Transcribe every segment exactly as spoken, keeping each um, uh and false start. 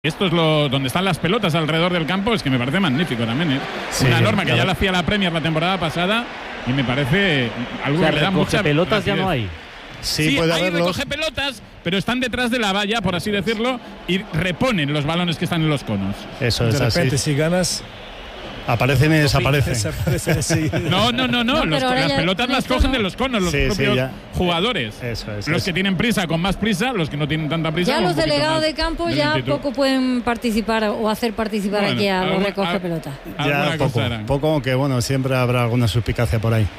Esto es lo donde están las pelotas alrededor del campo, es que me parece magnífico también, ¿eh? Sí, una norma que claro. ya la hacía la Premier la temporada pasada y me parece algo o sea, que le da mucha pelotas rapidez. ya no hay. Sí, Sí, puede hay haberlos. recoge pelotas, pero están detrás de la valla, por así decirlo, y reponen los balones que están en los conos. Eso es De repente, así. si ganas, Aparecen y desaparecen. desaparece, sí. No, no, no, no. No, los- pero ahora las ya pelotas con las esto cogen no. de los conos, los Sí, sí, propios ya. jugadores. Eso es. Los eso. que tienen prisa con más prisa, los que no tienen tanta prisa. Ya con los un poquito delegados más de campo de ya lentitud. poco pueden participar o hacer participar Bueno, aquí a los algún- recoge al- pelota. alguna Ya cosa poco, harán. poco, aunque bueno, siempre habrá alguna suspicacia por ahí.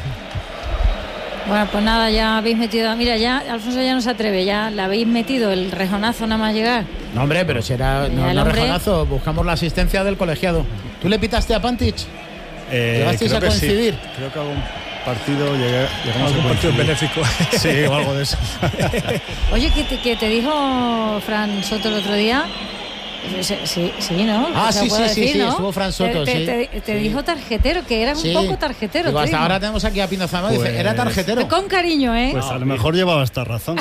Bueno, pues nada, ya habéis metido. Mira, ya Alfonso ya no se atreve, ya le habéis metido el rejonazo nada más llegar. No, hombre, pero si era Ya, no, el no hombre- rejonazo, buscamos la asistencia del colegiado. ¿Tú le pitaste a Pantich? Eh, ¿Llegasteis creo a que sí. coincidir? Creo que algún partido llegué, llegamos Algún a partido coincidir. benéfico. Sí, o algo de eso. Oye, que te, que te dijo Fran Soto el otro día. Sí, sí, sí, ¿no? Ah, O sea, sí, puedo sí, sí, decir, sí, ¿no? estuvo Fran Soto, te, sí. te, te, te Sí. dijo tarjetero, que era Sí. un poco tarjetero. Digo, hasta primo. ahora tenemos aquí a Pino Zamora. Pues- Dice, era tarjetero. Con cariño, ¿eh? Pues a lo mejor llevaba esta razón.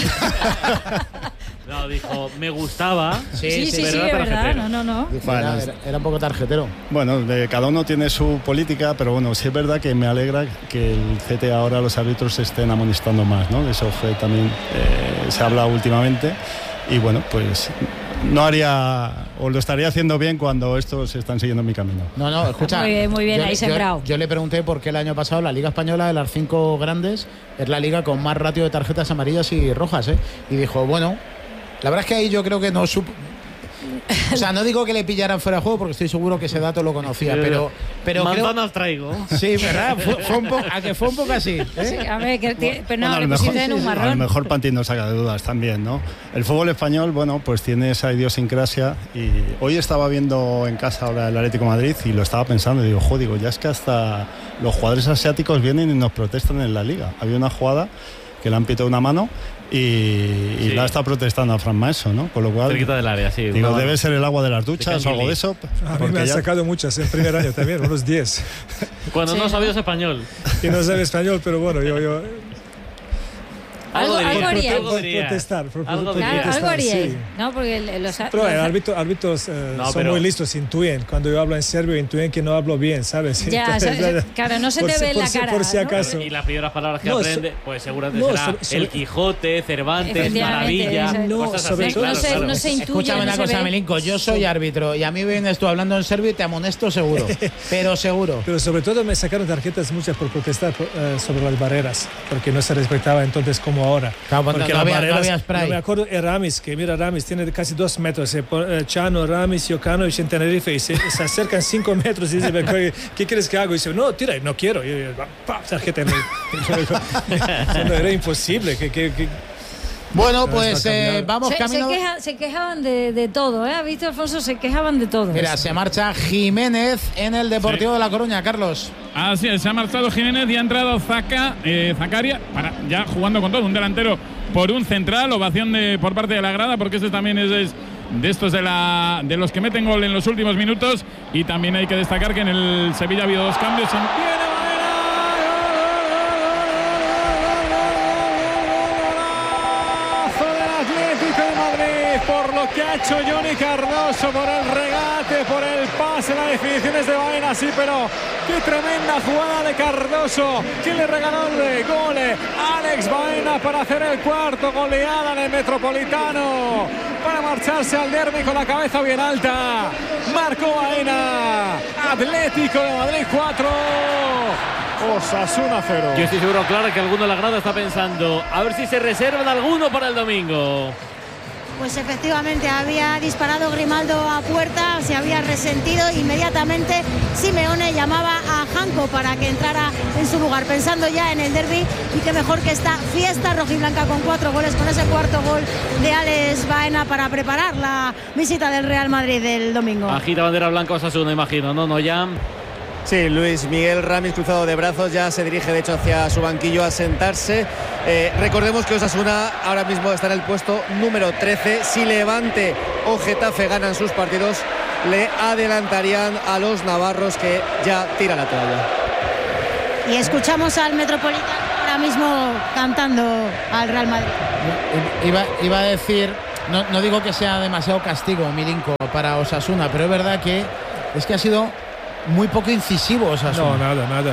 No, dijo, me gustaba. sí, sí, sí, pero es era verdad. tarjetero. No, no, no. Dice, Bueno, era, es- era- era un poco tarjetero. Bueno, de cada uno tiene su política, pero bueno, sí es verdad que me alegra que el C T A ahora los árbitros se estén amonestando más, ¿no? De eso fue también, eh, se habla últimamente y bueno, pues no haría, o lo estaría haciendo bien cuando estos están siguiendo mi camino. No, no, escucha. Muy bien, muy bien, yo ahí le- sembrado. Yo, yo le pregunté por qué el año pasado la Liga Española de las cinco grandes es la liga con más ratio de tarjetas amarillas y rojas, ¿eh? Y dijo, bueno, la verdad es que ahí yo creo que no supo. O sea, no digo que le pillaran fuera de juego porque estoy seguro que ese dato lo conocía, pero, pero creo. Manzanas traigo. Sí, ¿verdad? Fue, fue un poco, a que fue un poco así. ¿eh? Sí, a ver, que, que- pero no, Bueno, a le lo mejor, pusiste en un a lo marrón. mejor Pantín nos saca de dudas también, ¿no? El fútbol español, bueno, pues tiene esa idiosincrasia y hoy estaba viendo en casa ahora el Atlético de Madrid y lo estaba pensando y digo, joder, digo, ya es que hasta los jugadores asiáticos vienen y nos protestan en la liga. Había una jugada que le han pitado una mano y, y Sí. la está protestando a Fran Maeso, ¿no? Con lo cual, Cerquita del área, sí. digo, una- debe ser el agua de las duchas o algo de eso. A mí porque me han ya- sacado muchas en primer año también, unos diez. Cuando Sí, no ¿no? sabías español. Y no sabe español, pero bueno, yo. yo Algo, diría, algo haría. algo por dirías. protestar, por, Algo por dirías. Claro, protestar, algo haríais. sí. No, porque el- los, Pero los- los árbitros, árbitros eh, No, son pero- muy listos, intuyen. Cuando yo hablo en serbio, intuyen que no hablo bien, ¿sabes? Ya, Entonces, o sea, claro, no se por te si- ve en por la si- cara, Por si ¿no? acaso. Y las primeras palabras que No, aprende, pues seguramente no, será sobre- sobre- el Quijote, Cervantes, Efectivamente, Maravilla, eso es. No, cosas sobre así. todo- Claro, no se- claro. no se intuye, Escúchame no una se cosa, ve. Melinco. Yo soy árbitro y a mí vienes tú hablando en serbio y te amonesto seguro. Pero seguro. Pero sobre todo me sacaron tarjetas muchas por protestar eh, sobre las barreras, porque no se respetaba entonces como ahora. Claro, pues no- porque no las había- no barreras, había spray. yo me acuerdo de Ramis, que mira Ramis, tiene casi dos metros, eh, por- eh, Chano, Ramis, Jokanovic en Tenerife, y se, se acercan cinco metros y dice, ¿qué, qué quieres que haga? Y dice, no, tira, no quiero. Y yo, ¡pam! Tarjeta. en el- Era imposible. Que, que, que- Bueno, No, pues está cambiado. eh, vamos se, se camino. queja- se quejaban de, de todo, ¿eh? ¿Has visto, Alfonso? Se quejaban de todo. Mira, se marcha Jiménez en el Deportivo Sí. de La Coruña, Carlos. Así es, se ha marchado Jiménez y ha entrado Zaca, eh, Zacaria, para, ya jugando con todo, un delantero por un central, ovación de, por parte de la grada, porque este también es, es de estos de, la, de los que meten gol en los últimos minutos. Y también hay que destacar que en el Sevilla ha habido dos cambios. En del Atlético de Madrid por lo que ha hecho Johnny Cardoso, por el regate, por el pase, las definiciones de Baena, sí, pero qué tremenda jugada de Cardoso, que le regaló el gol a Alex Baena para hacer el cuarto, goleada en el Metropolitano, para marcharse al derbi con la cabeza bien alta. Marcó Baena, Atlético de Madrid cuatro, Osasuna cero. Yo estoy seguro, claro, que alguno de la grada está pensando a ver si se reservan alguno para el domingo. Pues efectivamente había disparado Grimaldo a puerta, se había resentido. Inmediatamente Simeone llamaba a Janko para que entrara en su lugar, pensando ya en el derbi, y que mejor que esta fiesta rojiblanca con cuatro goles, con ese cuarto gol de Alex Baena para preparar la visita del Real Madrid del domingo. Agita bandera blanca Osasuna, imagino, ¿no, no, ya? Sí, Luis Miguel Ramis, cruzado de brazos, ya se dirige de hecho hacia su banquillo a sentarse. Eh, recordemos que Osasuna ahora mismo está en el puesto número trece. Si Levante o Getafe ganan sus partidos, le adelantarían a los navarros, que ya tira la toalla. Y escuchamos al Metropolitano ahora mismo cantando al Real Madrid. Iba, iba a decir no, no digo que sea demasiado castigo Milinko para Osasuna, pero es verdad que es que ha sido muy poco incisivo Osasuna. No, nada, nada.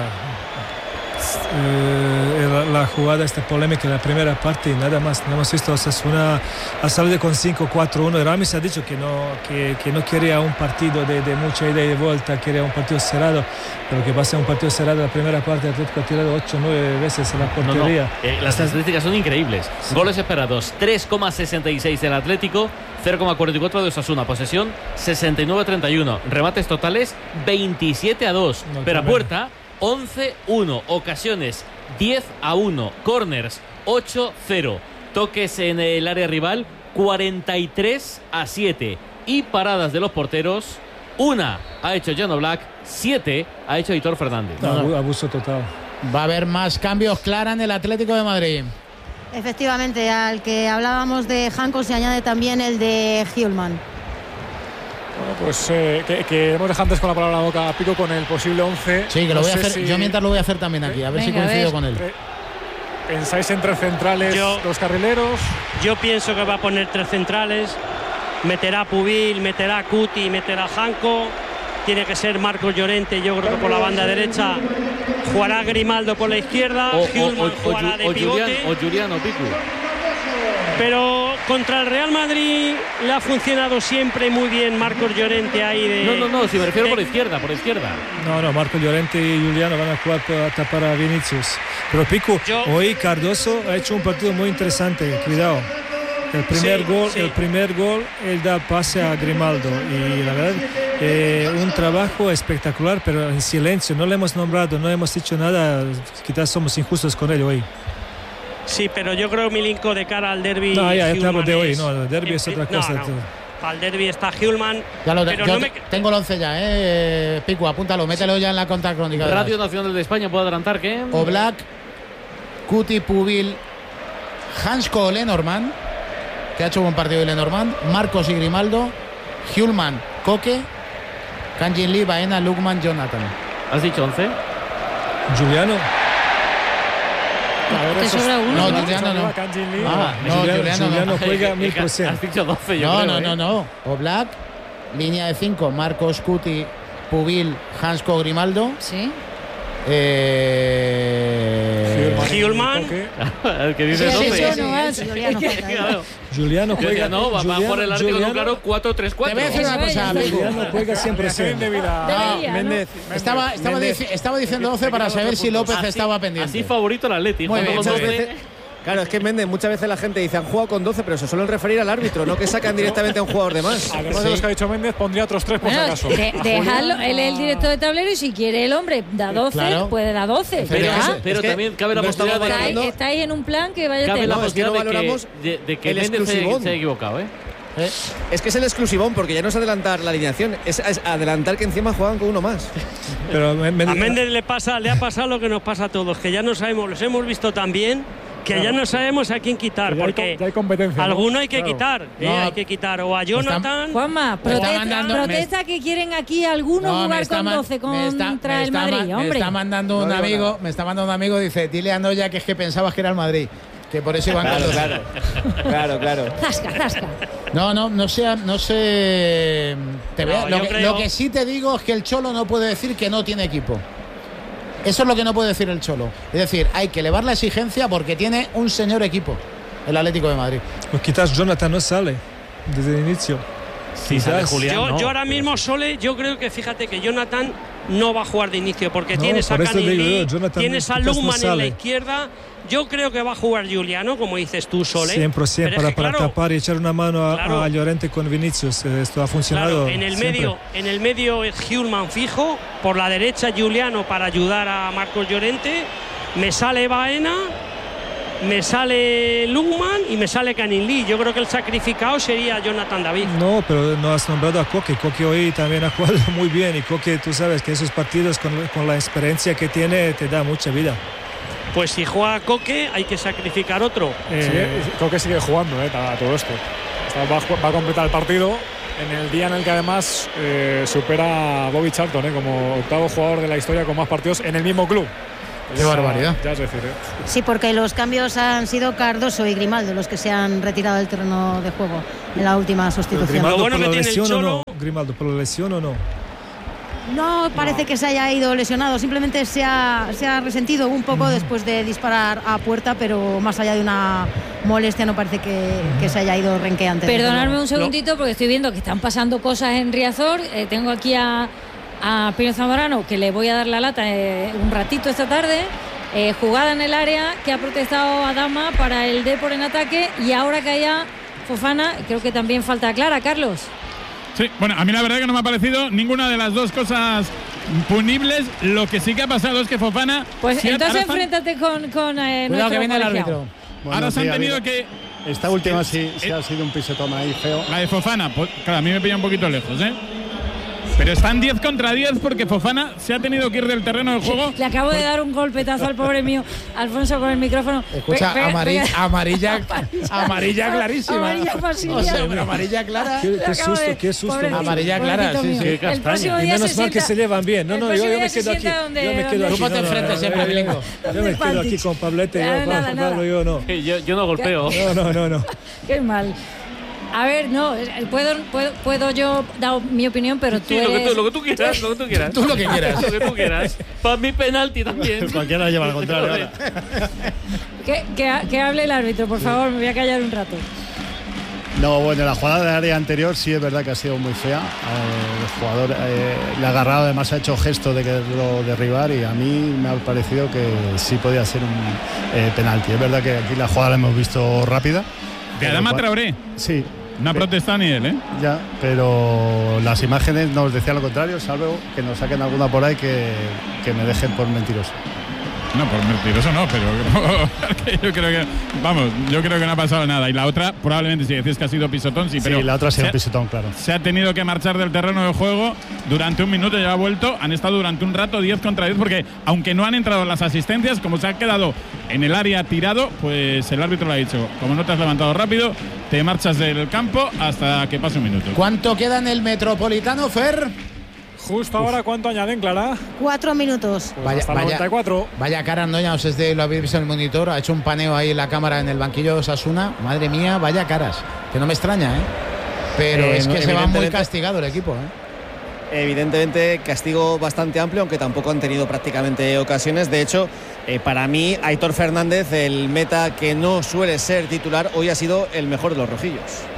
Eh, la, la jugada esta polémica en la primera parte y nada más. No hemos visto a Osasuna a salir con cinco cuatro uno. Ramis ha dicho que no, que, que no quería un partido de, de mucha ida y vuelta, quería un partido cerrado. Pero que pasa un partido cerrado, la primera parte el Atlético ha tirado ocho nueve veces en la portería. No, no. Eh, las estadísticas son increíbles. Sí. Goles esperados, tres coma sesenta y seis del Atlético, cero coma cuarenta y cuatro de Osasuna. Posesión, sesenta y nueve a treinta y uno. Remates totales, veintisiete a dos. No, pero a puerta, once uno. Ocasiones, diez a uno. Corners, ocho cero. Toques en el área rival, cuarenta y tres a siete. Y paradas de los porteros, una ha hecho Jan Oblak, siete ha hecho Aitor Fernández. No, no. Abuso total. Va a haber más cambios, Clara, en el Atlético de Madrid. Efectivamente, al que hablábamos de Janko se añade también el de Hjulman. Bueno, pues eh, que, que hemos dejado antes con la palabra a la boca a Pico con el posible once. Sí, que no lo voy a hacer. Si... Yo mientras lo voy a hacer también aquí, a ver Venga, si coincido con él. ¿Pensáis en tres centrales, yo, los carrileros? Yo pienso que va a poner tres centrales. Meterá a Pubil, meterá a Cuti, meterá a Janko. Tiene que ser Marcos Llorente, yo creo que por la banda derecha jugará Grimaldo por la izquierda, o, Hjulman o, o, jugará de o pivote. Julián, o Julián o Pico. Pero contra el Real Madrid le ha funcionado siempre muy bien Marcos Llorente ahí de... No, no, no, si me refiero de... por izquierda, por izquierda. No, no, Marcos Llorente y Juliano van a jugar para tapar a Vinicius. Pero Pico, yo... hoy Cardoso ha hecho un partido muy interesante, cuidado. El primer sí, gol, sí. el primer gol, él da pase a Grimaldo y la verdad, eh, un trabajo espectacular, pero en silencio, no le hemos nombrado, no hemos dicho nada, quizás somos injustos con él hoy. Sí, pero yo creo Milinko de cara al derbi. No, ya, ya de hoy, no, el derbi es otra cosa. No, no. Al derbi está Hjulman. Ya lo pero yo no me... tengo el once ya, eh, Pico, apúntalo, mételo ya en la conta crónica. Radio Nacional de España, ¿puedo adelantar qué? Oblak, Cuti, Pubil, Hansko, Lenormand, que ha hecho buen partido de Lenormand, Marcos y Grimaldo, Hjulman, Koke, Kanjin Lee, Baena, Lukman, Jonathan. ¿Has dicho once? Juliano. ¿Te sobra uno? No, ¿no? Juliano no. Ah, no, Juliano, Juliano, Juliano no. juega mil por ciento. Has dicho doce, yo no, creo, no, ¿eh? no, no. Oblak, línea de cinco, Marcos, Cuti, Pubil, Hansko, Grimaldo. Sí. Eh... Hjulman. El que dice sí, doce. sí, no, Juliano, Juliano juega. No, va a jugar el Atlético con claro cuatro tres cuatro. Te voy a decir una cosa, Juliano juega siempre siempre. Méndez, estaba, estaba, dici estaba diciendo doce para saber si López así, estaba pendiente. Así favorito el Atlético. Muy bien, claro, es que Méndez, muchas veces la gente dice han jugado con doce, pero se suelen referir al árbitro, no que sacan directamente a un jugador de más. Además sí. de los que ha dicho Méndez, pondría otros tres por bueno, si acaso. De, dejarlo, él es el director de tablero y si quiere el hombre da doce, claro. Puede dar doce. Pero, ¿ya? pero es que también cabe la no posibilidad de estáis, estáis en un plan que vaya cabe la no, posibilidad es que no de valoramos que, de, de que el Méndez se, exclusivón. se ha equivocado, ¿eh? ¿Eh? Es que es el exclusivón, porque ya no es adelantar la alineación, es, es adelantar que encima juegan con uno más. Pero a Méndez le pasa, le ha pasado lo que nos pasa a todos, que ya no sabemos, los hemos visto también, que claro. ya no sabemos a quién quitar, ya porque hay, ya hay competencia, alguno ¿no? hay que claro. quitar, eh, no, hay que quitar o a Jonathan. Juanma, protesta, mandando, protesta me, que quieren aquí algunos no, jugar con doce contra está, el Madrid, me hombre. Me está mandando un no amigo, nada. me está mandando un amigo, dice, dile a Noya que es que pensabas que era el Madrid. Que por eso iban claro, con claro, claro, claro. Zasca, zasca. No, no, no sé, no sé. Te veo, no, lo, que, creo... lo que sí te digo es que el Cholo no puede decir que no tiene equipo. Eso es lo que no puede decir el Cholo. Es decir, hay que elevar la exigencia porque tiene un señor equipo, el Atlético de Madrid. Pues quizás Jonathan no sale desde el inicio. Si sale Julián, yo, no. yo ahora mismo Sole, yo creo que fíjate que Jonathan no va a jugar de inicio porque no, tienes a Canilí, tienes a Lukman no en la izquierda. Yo creo que va a jugar Juliano, como dices tú, Sole. cien por ciento para, es que, para claro, tapar y echar una mano a, claro, a Llorente con Vinicius. Esto ha funcionado. Claro, en el siempre. medio, en el medio es Hjulman fijo, por la derecha Juliano para ayudar a Marcos Llorente. Me sale Baena, me sale Lukman y me sale Canilí. Yo creo que el sacrificado sería Jonathan David. No, pero no has nombrado a Koke. Koke hoy también ha jugado muy bien y Koke, tú sabes que esos partidos con, con la experiencia que tiene te da mucha vida. Pues si juega Koke hay que sacrificar otro. Eh, sí, Koke sigue jugando eh, a todo esto. Va a, va a completar el partido en el día en el que además eh, supera a Bobby Charlton eh, como octavo jugador de la historia con más partidos en el mismo club. Qué ya, barbaridad. Ya es decir, ¿eh? Sí, porque los cambios han sido Cardoso y Grimaldo los que se han retirado del terreno de juego. en la última sustitución. ¿Grimaldo Lo bueno por la que tiene el lesión o Cholo- no? ¿Grimaldo por la lesión o no? No parece que se haya ido lesionado, simplemente se ha, se ha resentido un poco después de disparar a puerta, pero más allá de una molestia no parece que, que se haya ido renqueante. Perdonadme un segundito porque estoy viendo que están pasando cosas en Riazor. Eh, tengo aquí a, a Pino Zamorano, que le voy a dar la lata eh, un ratito esta tarde. Eh, jugada en el área que ha protestado Adama para el Depor en ataque, y ahora que haya Fofana, creo que también falta clara, Carlos. Sí, bueno, a mí la verdad que no me ha parecido ninguna de las dos cosas punibles. Lo que sí que ha pasado es que Fofana... Pues si entonces ahora están- enfréntate con, con eh, Cuidado nuestro que viene el colegiado. árbitro. Bueno, ahora se sí, han ha tenido habido- que... Esta última Eh, sí, sí eh, ha sido un pisotón ahí feo. La de Fofana, pues, claro, a mí me pilla un poquito lejos, ¿eh? Pero están diez contra diez porque Fofana se ha tenido que ir del terreno del juego. Le acabo de dar un golpetazo al pobre mío, Alfonso, con el micrófono. Escucha, Pe- pe- amarilla, pega- amarilla, amarilla clarísima. Amarilla fácil. O sea, pero amarilla clara. Qué, Le qué acabo susto, de- qué susto. pobrecito, Amarilla clara, pobrecito sí, mío. sí. Qué El próximo Y día menos se mal que sienta- se llevan bien. No, el no, yo, próximo yo día me se quedo aquí. sienta donde- Yo me quedo donde- aquí. Tú ponte no, no, enfrente no, siempre, yo- yo- Milinko. Yo me quedo Pantich. aquí con Pablete. Nada, Yo, nada, Pablo, nada. yo no. Yo, yo no golpeo. No, no, no, no. Qué mal. A ver, no, puedo, puedo, puedo yo dar mi opinión, pero tú Sí, lo, que eres... tú, lo que tú quieras, lo que tú quieras. Tú lo que quieras. Lo que tú quieras. Para mí penalti también. Cualquiera lleva al contrario ahora. que, que, que hable el árbitro, por favor, me voy a callar un rato. No, bueno, la jugada de área anterior sí es verdad que ha sido muy fea. Eh, el jugador eh, le ha agarrado, además ha hecho gesto de quererlo derribar, y a mí me ha parecido que sí podía ser un eh, penalti. Es verdad que aquí la jugada la hemos visto rápida. De Adama Traoré. Sí. No ha Pe- protestado ni él, ¿eh? Ya, pero las imágenes nos decían lo contrario, salvo que nos saquen alguna por ahí que, que me dejen por mentiroso. No, por mentiroso no, pero yo creo que, vamos, yo creo que no ha pasado nada. Y la otra, probablemente, si decís que ha sido pisotón, sí, pero Sí, la otra ha sido se un pisotón, claro. se ha tenido que marchar del terreno de juego durante un minuto, ya ha vuelto. Han estado durante un rato diez contra diez, porque aunque no han entrado las asistencias, como se ha quedado en el área tirado, pues el árbitro le ha dicho: como no te has levantado rápido, te marchas del campo hasta que pase un minuto. ¿Cuánto queda en el Metropolitano, Fer? Justo ahora, ¿cuánto añaden, Clara? Cuatro minutos. Pues Vaya- hasta el vaya- noventa y cuatro. Vaya cara, no, ya no sé si lo habéis visto en el monitor, ha hecho un paneo ahí en la cámara en el banquillo de Osasuna. Madre mía, vaya caras. Que no me extraña, ¿eh? Pero Eh, es que se va muy evidentemente- castigado el equipo, ¿eh? Evidentemente, castigo bastante amplio, aunque tampoco han tenido prácticamente ocasiones. De hecho, eh, para mí, Aitor Fernández, el meta que no suele ser titular, hoy ha sido el mejor de los rojillos.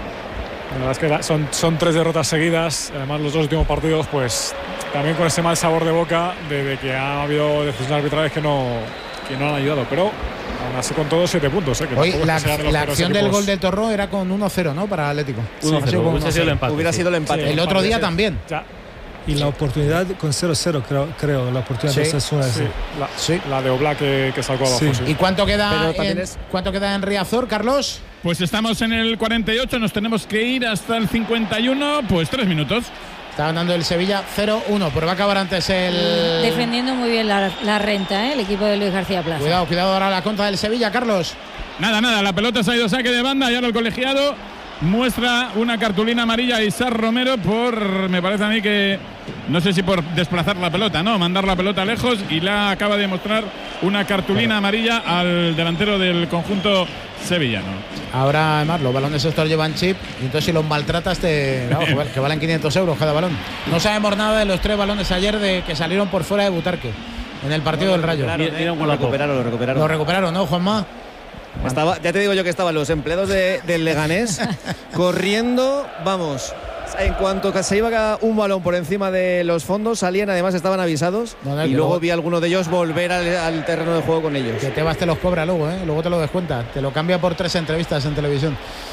La verdad es que la- son, son tres derrotas seguidas. Además, los dos últimos partidos, pues también con ese mal sabor de boca de, de que ha habido decisiones arbitrales que no, que no han ayudado. Pero aún así, con todos siete puntos. ¿eh? Que Hoy tampoco es la, que sean de los la peores acción del equipos. gol del Torro era con uno cero, ¿no? Para Atlético. uno cero, Sí, con hubiese sido el empate. Hubiera sí. sido el empate. Sí. El otro día Sí. también. Ya, Y la oportunidad con cero cero, creo, creo la oportunidad Sí, de Osasuna. sí, la, Sí. la de Oblak que, que sacó abajo. Sí. sí. ¿Y cuánto queda, Pero también en, es- cuánto queda en Riazor, Carlos? Pues estamos en el cuarenta y ocho, nos tenemos que ir hasta el cincuenta y uno, pues tres minutos. Está ganando el Sevilla cero uno, pero va a acabar antes el... Defendiendo muy bien la, la renta, ¿eh? El equipo de Luis García Plaza. Cuidado, cuidado ahora la contra del Sevilla, Carlos. Nada, nada, la pelota se ha ido saque de banda y ahora el colegiado muestra una cartulina amarilla a Isar Romero por, me parece a mí que, no sé si por desplazar la pelota, no, mandar la pelota lejos, y la acaba de mostrar una cartulina amarilla al delantero del conjunto sevillano. Ahora, además, los balones estos llevan chip, y entonces si los maltratas, te, vamos, que val- que valen quinientos euros cada balón. No sabemos nada de los tres balones ayer de que salieron por fuera de Butarque en el partido del Rayo. Recuperaron, Mira, mira un lo golazo. recuperaron, lo recuperaron. Lo recuperaron, ¿no, Juanma? Estaba, ya te digo yo que estaban los empleados de- del Leganés corriendo, vamos, en cuanto que se iba un balón por encima de los fondos, salían, además estaban avisados, No, no, y que luego luego- vi a alguno de ellos volver al, al terreno de juego con ellos. Que Tebas te los cobra luego, ¿eh? Luego te lo descuenta. Te lo cambia por tres entrevistas en televisión.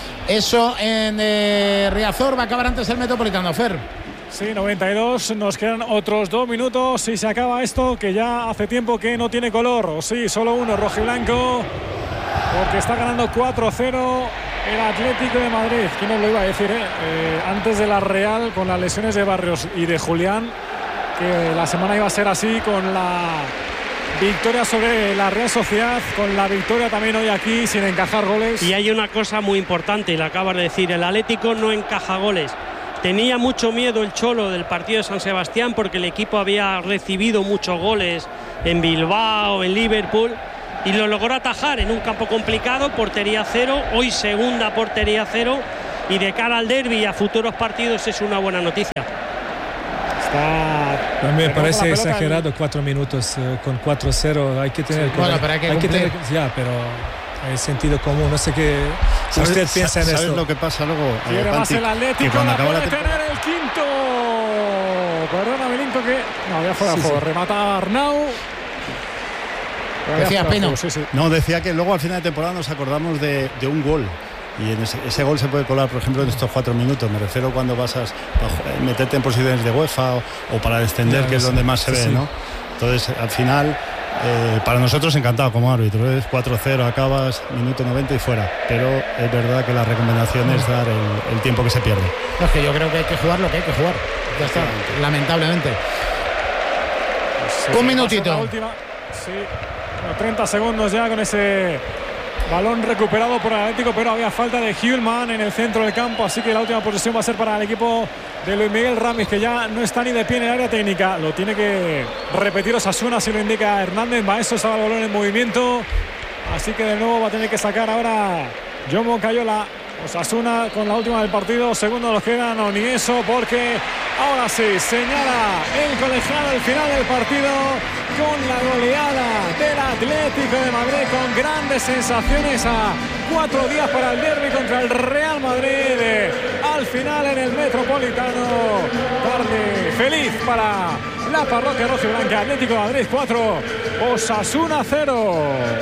Eso en eh, Riazor va a acabar antes el Metropolitano, Fer. Sí, noventa y dos, nos quedan otros dos minutos y se acaba esto que ya hace tiempo que no tiene color. O sí, solo uno, rojiblanco, porque está ganando cuatro cero el Atlético de Madrid. ¿Quién nos lo iba a decir? Eh? Eh, antes de la Real, con las lesiones de Barrios y de Julián, que la semana iba a ser así, con la victoria sobre la Real Sociedad, con la victoria también hoy aquí sin encajar goles. Y hay una cosa muy importante, y la acabas de decir, el Atlético no encaja goles. Tenía mucho miedo el Cholo del partido de San Sebastián porque el equipo había recibido muchos goles en Bilbao, en Liverpool, y lo logró atajar en un campo complicado, portería cero, hoy segunda portería cero, y de cara al derbi y a futuros partidos es una buena noticia. A mí me parece exagerado en... cuatro minutos uh, con cuatro cero. Hay que tener. Sí, bueno, pero hay que, hay que tener. Ya, pero hay sentido común. No sé qué usted piensa en ¿sabes esto. Lo que pasa luego. Quiere más el Atlético. La puede la tener el quinto. Perdona, Milinko, que. No, ya fuera sí, juego. Sí. Remata Arnau. Decía Pino. Sí, sí. No, decía que luego al final de temporada nos acordamos de, de un gol. Y en ese, ese gol se puede colar, por ejemplo, en estos cuatro minutos. Me refiero cuando vas a, a meterte en posiciones de UEFA o, o para descender, claro, que es sí, donde más se sí, ve, sí. ¿no? Entonces, al final, eh, para nosotros encantado como árbitro. Es cuatro cero, acabas, minuto noventa y fuera. Pero es verdad que la recomendación es dar el, el tiempo que se pierde. No, es que yo creo que hay que jugar lo que hay que jugar. Ya está, lamentablemente. Pues, Un minutito. Última, sí, treinta segundos ya con ese... balón recuperado por el Atlético, pero había falta de Hjulman en el centro del campo, así que la última posesión va a ser para el equipo de Luis Miguel Ramis, que ya no está ni de pie en el área técnica. Lo tiene que repetir Osasuna, si lo indica Hernández. Maeso estaba el balón en movimiento, así que de nuevo va a tener que sacar ahora John Moncayola. Osasuna con la última del partido, segundo los queda, no ni eso, porque ahora sí señala el colegiado el final del partido con la goleada del Atlético de Madrid, con grandes sensaciones a cuatro días para el derbi contra el Real Madrid. Al final en el Metropolitano, tarde feliz para la parroquia rojiblanca. Atlético de Madrid cuatro, Osasuna cero.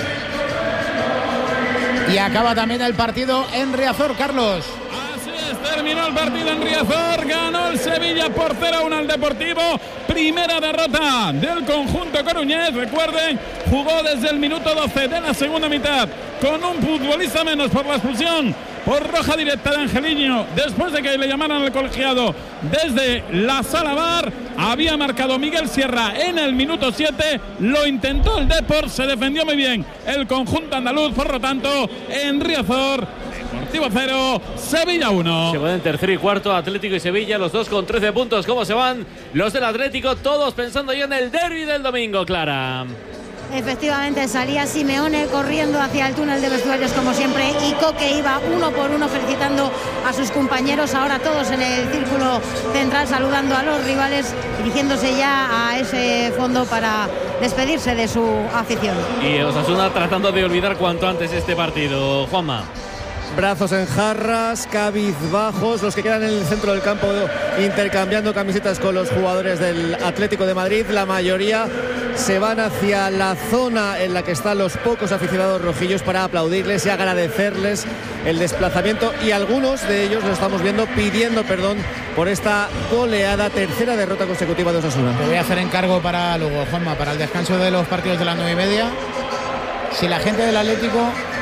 Y acaba también el partido en Riazor, Carlos. Así es, terminó el partido en Riazor, ganó el Sevilla por cero a uno al Deportivo. Primera derrota del conjunto coruñés. Recuerden, jugó desde el minuto doce de la segunda mitad con un futbolista menos por la expulsión por roja directa de Angeliño, después de que le llamaran al colegiado desde la sala V A R. Había marcado Miguel Sierra en el minuto siete, lo intentó el Depor, se defendió muy bien el conjunto andaluz. Por lo tanto, en Riazor, Deportivo cero, Sevilla uno. Se van en tercero y cuarto, Atlético y Sevilla, los dos con trece puntos. ¿Cómo se van los del Atlético? Todos pensando ya en el derbi del domingo, Clara. Efectivamente, salía Simeone corriendo hacia el túnel de vestuarios como siempre, y Coque iba uno por uno felicitando a sus compañeros, ahora todos en el círculo central saludando a los rivales, dirigiéndose ya a ese fondo para despedirse de su afición. Y Osasuna tratando de olvidar cuanto antes este partido, Juanma. Brazos en jarras, cabizbajos, los que quedan en el centro del campo intercambiando camisetas con los jugadores del Atlético de Madrid. La mayoría se van hacia la zona en la que están los pocos aficionados rojillos para aplaudirles y agradecerles el desplazamiento, y algunos de ellos lo estamos viendo pidiendo perdón por esta goleada, tercera derrota consecutiva de Osasuna. Te voy a hacer encargo para luego, Juanma, para el descanso de los partidos de las nueve y media. Si la gente del Atlético,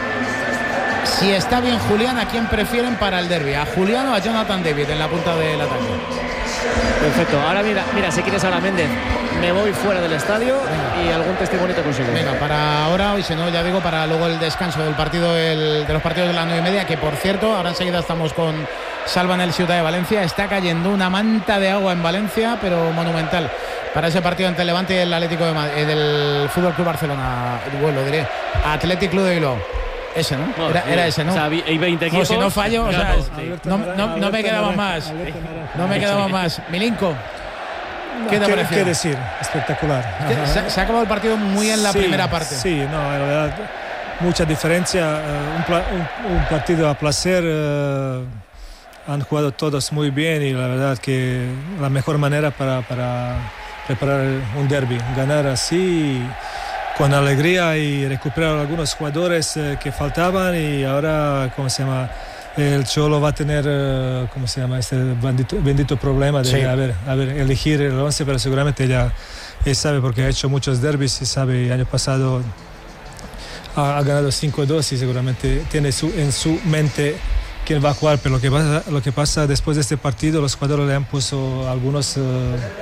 si está bien Julián, ¿a quién prefieren para el derbi? ¿A Julián o a Jonathan David en la punta del ataque? Perfecto. Ahora mira, mira, si quieres ahora Méndez, me voy fuera del estadio. Venga. Y algún testimonio te consigo. Venga, para ahora, y si no, ya digo, para luego el descanso del partido el, de los partidos de las nueve y media, que por cierto, ahora enseguida estamos con Salva en el Ciudad de Valencia. Está cayendo una manta de agua en Valencia, pero monumental, para ese partido entre Levante y el Atlético de Madrid, del Fútbol Club Barcelona. Bueno, lo diré, Athletic Club de Bilbao. Ese, ¿no? Bueno, era, sí. era ese, ¿no? O sea, hay veinte equipos. No, si no fallo, o sea, sí. no, no, no me quedaba más. No me quedaba más. Milinko, ¿qué te ¿Qué, pareció? ¿Qué decir? Espectacular. Se, se ha acabado el partido muy en la sí, primera parte. Sí, no, en verdad, mucha diferencia. Uh, un, pla, un, un partido a placer. Uh, han jugado todos muy bien, y la verdad que la mejor manera para, para preparar un derbi, ganar así, con alegría, y recuperar algunos jugadores eh, que faltaban. Y ahora, ¿cómo se llama? El Cholo va a tener, eh, ¿cómo se llama? Este bendito, bendito problema de sí. a ver, a ver, elegir el once, pero seguramente ya él sabe, porque ha hecho muchos derbis y sabe, el año pasado ha, ha ganado cinco dos, y seguramente tiene su, en su mente quién va a jugar. Pero lo que pasa, lo que pasa después de este partido, los jugadores le han puesto algunos... Uh,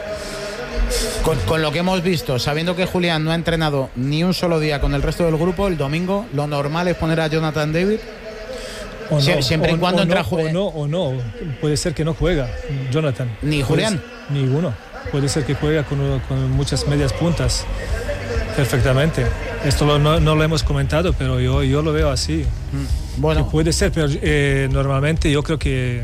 Con, con lo que hemos visto, sabiendo que Julián no ha entrenado ni un solo día con el resto del grupo, el domingo lo normal es poner a Jonathan David. O no, Sie siempre o, y cuando o entra no, Julián. O no, o no, puede ser que no juega Jonathan. Ni Julián. Puede, ninguno. Puede ser que juega con, con muchas medias puntas. Perfectamente. Esto lo, no, no lo hemos comentado, pero yo, yo lo veo así. Mm. Bueno. Que puede ser, pero eh, normalmente yo creo que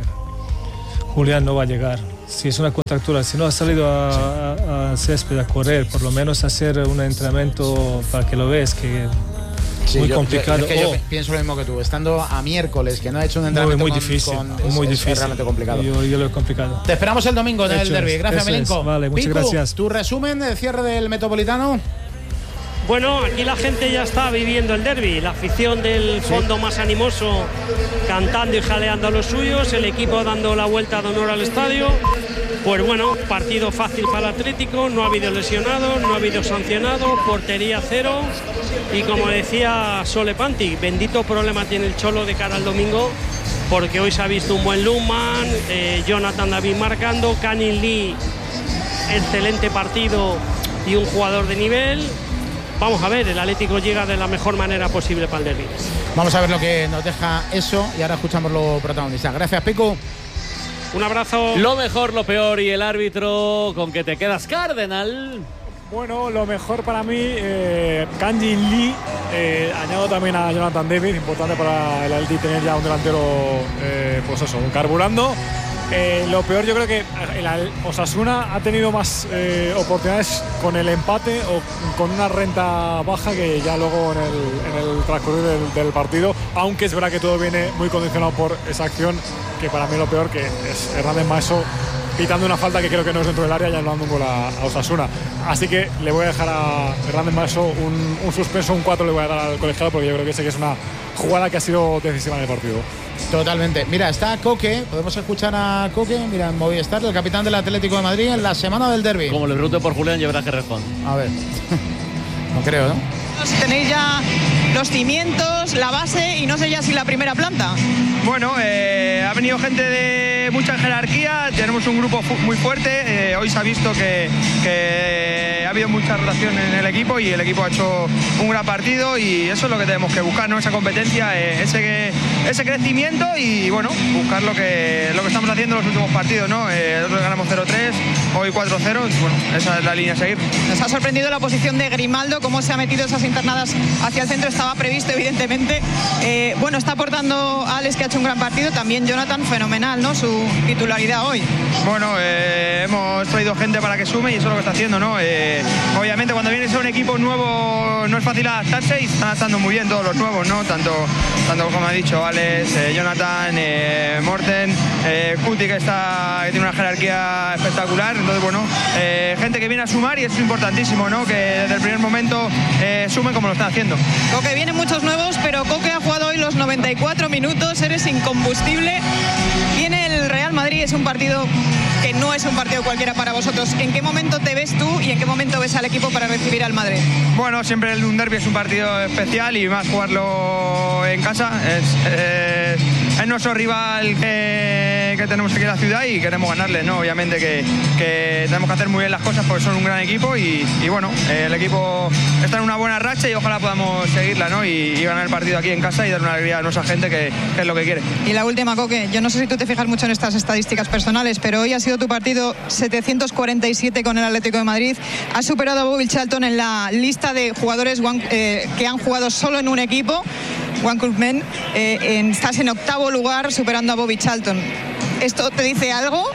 Julián no va a llegar. Si es una contractura, si no ha salido a, a, a césped a correr, por lo menos hacer un entrenamiento para que lo veas, que sí, muy yo, complicado. Yo, es que oh. yo pienso lo mismo que tú, estando a miércoles, que no ha hecho un entrenamiento muy, muy con, difícil, con, muy es, difícil. Es realmente complicado. Yo, yo lo he complicado. Te esperamos el domingo en Hecho el derbi. Gracias, Milenko. Es. Vale, muchas Picu, gracias. Tu resumen del cierre del Metropolitano. Bueno, aquí la gente ya está viviendo el derbi, la afición del fondo más animoso cantando y jaleando a los suyos, el equipo dando la vuelta de honor al estadio. Pues bueno, partido fácil para el Atlético, no ha habido lesionados, no ha habido sancionados, portería cero y como decía Sole Panti, bendito problema tiene el Cholo de cara al domingo, porque hoy se ha visto un buen Lundman, eh, Jonathan David marcando, Canning Lee, excelente partido y un jugador de nivel. Vamos a ver, el Atlético llega de la mejor manera posible para el derbi. Vamos a ver lo que nos deja eso y ahora escuchamos los protagonistas. Gracias, Pico. Un abrazo. Lo mejor, lo peor y el árbitro con que te quedas, Cardenal. Bueno, lo mejor para mí, eh, Kanji Lee, eh, añado también a Jonathan David, importante para el Atlético tener ya un delantero, eh, pues eso, carburando. Eh, lo peor, yo creo que el Osasuna ha tenido más eh, oportunidades con el empate o con una renta baja que ya luego en el, en el transcurrir del, del partido, aunque es verdad que todo viene muy condicionado por esa acción, que para mí lo peor, que es Hernández Maeso pitando una falta que creo que no es dentro del área y anulando un gol a, a Osasuna. Así que le voy a dejar a Hernández Maeso un, un suspenso, un cuatro le voy a dar al colegiado, porque yo creo que ese que es una jugada que ha sido decisiva en el partido. Totalmente. Mira, está Coque, podemos escuchar a Coque, mira, en Movistar, el capitán del Atlético de Madrid en la semana del derbi. Como le pregunte por Julián, llevará que responder. A ver, no creo, ¿no? Tenéis ya los cimientos, la base y no sé ya si la primera planta. Bueno, eh, ha venido gente de mucha jerarquía, tenemos un grupo fu muy fuerte, eh, hoy se ha visto que, que ha habido mucha rotación en el equipo y el equipo ha hecho un gran partido y eso es lo que tenemos que buscar, ¿no? Esa competencia, eh, ese, ese crecimiento y bueno, buscar lo que, lo que estamos haciendo en los últimos partidos, ¿no? Eh, nosotros ganamos cero tres, hoy cuatro cero, bueno, esa es la línea a seguir. Nos ha sorprendido la posición de Grimaldo, cómo se ha metido esas internadas hacia el centro, estaba previsto evidentemente. Eh, bueno, está aportando Alex, que ha hecho un gran partido, también Jonathan, fenomenal, ¿no? Su titularidad hoy. Bueno, eh, hemos traído gente para que sume y eso es lo que está haciendo, ¿no? Eh, obviamente cuando vienes a un equipo nuevo no es fácil adaptarse y están adaptando muy bien todos los nuevos, ¿no? Tanto, tanto como ha dicho Alex, eh, Jonathan, eh, Morten, eh, Cuti, que, está, que tiene una jerarquía espectacular. Entonces, bueno, eh, gente que viene a sumar y eso es importantísimo, ¿no? Que desde el primer momento eh, sumen como lo están haciendo. Coque, vienen muchos nuevos, pero Coque ha jugado hoy los noventa y cuatro minutos, eres incombustible. Viene el Real Madrid, es un partido que no es un partido cualquiera para vosotros. ¿En qué momento te ves tú y en qué momento ves al equipo para recibir al Madrid? Bueno, siempre un derbi es un partido especial y más jugarlo en casa. Es, eh, es nuestro rival que, que tenemos aquí en la ciudad y queremos ganarle, ¿no? Obviamente que, que tenemos que hacer muy bien las cosas porque son un gran equipo y, y bueno, eh, el equipo está en una buena racha y ojalá podamos seguirla, ¿no? Y, y ganar el partido aquí en casa y dar una alegría a nuestra gente que, que es lo que quiere. Y la última, Coque, yo no sé si tú te fijas mucho en estas estadísticas personales, pero hoy ha sido tu partido setecientos cuarenta y siete con el Atlético de Madrid. Has superado a Bobby Charlton en la lista de jugadores one, eh, que han jugado solo en un equipo, One Club Men. Eh, en, estás en octavo lugar superando a Bobby Charlton. ¿Esto te dice algo?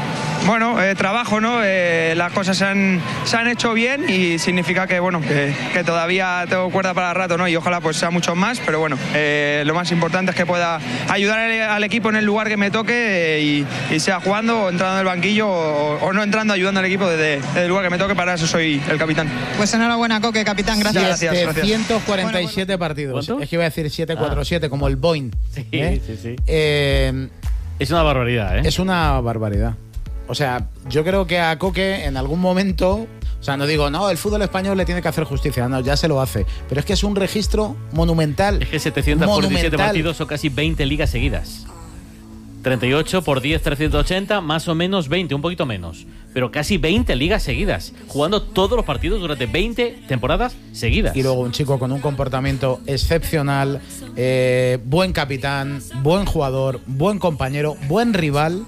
Bueno, eh, trabajo, ¿no? Eh, las cosas se han, se han hecho bien y significa que, bueno, que, que todavía tengo cuerda para rato, ¿no? Y ojalá pues sea mucho más, pero bueno, eh, lo más importante es que pueda ayudar al, al equipo en el lugar que me toque eh, y, y sea jugando o entrando en el banquillo o, o no entrando, ayudando al equipo desde, desde el lugar que me toque, para eso soy el capitán. Pues enhorabuena, Coque, capitán, gracias. Gracias, gracias. setecientos cuarenta y siete bueno, bueno. partidos. ¿Cuánto? Es que iba a decir setecientos cuarenta y siete, ah. como el Boeing. Sí, ¿eh? sí, sí. Eh, es una barbaridad, ¿eh? Es una barbaridad. O sea, yo creo que a Coque en algún momento, o sea, no digo, no, el fútbol español le tiene que hacer justicia, no, ya se lo hace, pero es que es un registro monumental. Es que setecientos cuarenta y siete partidos son casi veinte ligas seguidas. treinta y ocho por diez, trescientos ochenta, más o menos veinte, un poquito menos, pero casi veinte ligas seguidas, jugando todos los partidos durante veinte temporadas seguidas. Y luego un chico con un comportamiento excepcional, eh, buen capitán, buen jugador, buen compañero, buen rival.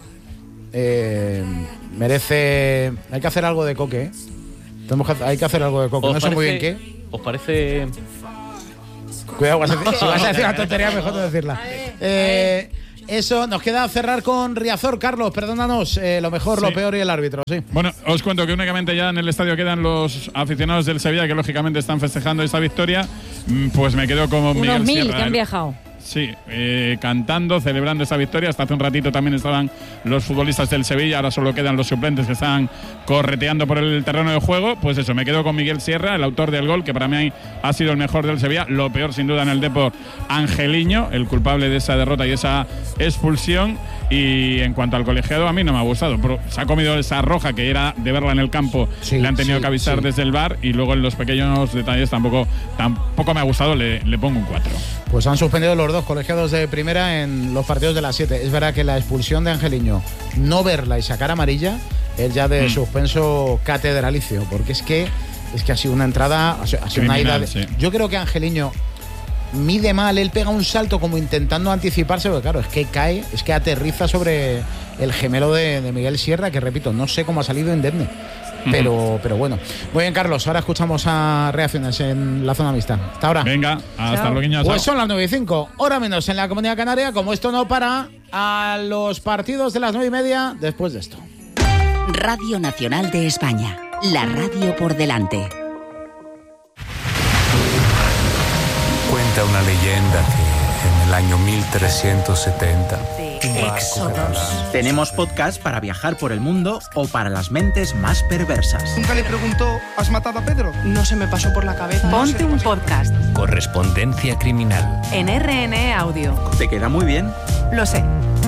Eh, merece. Hay que hacer algo de Coque, ¿eh? Tenemos que, hay que hacer algo de Coque. No sé muy bien qué. ¿Os parece Cuidado, vas a decir, si vas a decir una tontería, mejor no decirla. Eh, eso, nos queda cerrar con Riazor. Carlos, perdónanos, eh, lo mejor, sí. lo peor y el árbitro, sí. Bueno, os cuento que únicamente ya en el estadio quedan los aficionados del Sevilla, que lógicamente están festejando esta victoria. Pues me quedo como Miguel Unos mil Sierra, que han el, viajado. Sí, eh, cantando, celebrando esta victoria. Hasta hace un ratito también estaban los futbolistas del Sevilla, ahora solo quedan los suplentes que están correteando por el terreno de juego. Pues eso, me quedo con Miguel Sierra, el autor del gol, que para mí ha sido el mejor del Sevilla. Lo peor, sin duda, en el Depor, Angeliño, el culpable de esa derrota y esa expulsión. Y en cuanto al colegiado, a mí no me ha gustado. Se ha comido esa roja que era de verla en el campo, sí, le han tenido sí, que avisar sí. desde el V A R, y luego en los pequeños detalles tampoco, tampoco me ha gustado, le, le pongo un cuatro. Pues han suspendido los dos colegiados de primera en los partidos de las siete. Es verdad que la expulsión de Angeliño, no verla y sacar amarilla, es ya de mm. suspenso catedralicio, porque es que es que ha sido una entrada, ha sido Criminal, una ida de, sí. Yo creo que Angeliño mide mal, él pega un salto como intentando anticiparse, porque claro, es que cae, es que aterriza sobre el gemelo de, de Miguel Sierra, que repito, no sé cómo ha salido indemne. Pero, pero bueno. Muy bien, Carlos, ahora escuchamos a reacciones en la zona mixta. Hasta ahora. Venga, hasta luego. Pues son las nueve y cinco, hora menos en la Comunidad Canaria. Como esto no para, a los partidos de las nueve y media después de esto. Radio Nacional de España, la radio por delante. Cuenta una leyenda que en el año mil trescientos setenta... Éxodos. Tenemos podcast para viajar por el mundo o para las mentes más perversas. Nunca le preguntó, ¿has matado a Pedro? No se me pasó por la cabeza. Ponte no un podcast. Correspondencia criminal. En R N E Audio. ¿Te queda muy bien? Lo sé.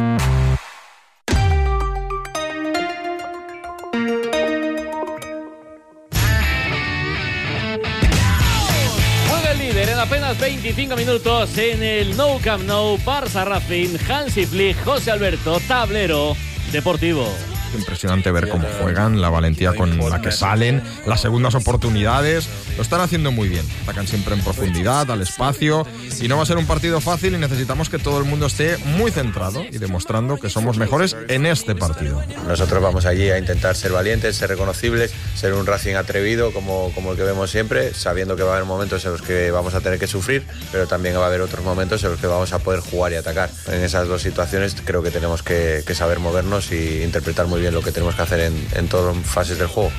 Apenas veinticinco minutos en el Nou Camp Nou, Barça Racing, Hansi Flick, José Alberto, tablero deportivo. Impresionante ver cómo juegan, la valentía con la que salen, las segundas oportunidades, lo están haciendo muy bien, atacan siempre en profundidad, al espacio, y no va a ser un partido fácil y necesitamos que todo el mundo esté muy centrado y demostrando que somos mejores en este partido. Nosotros vamos allí a intentar ser valientes, ser reconocibles, ser un Racing atrevido como, como el que vemos siempre, sabiendo que va a haber momentos en los que vamos a tener que sufrir, pero también va a haber otros momentos en los que vamos a poder jugar y atacar. En esas dos situaciones creo que tenemos que, que saber movernos y interpretar muy bien lo que tenemos que hacer en, en todas las fases del juego.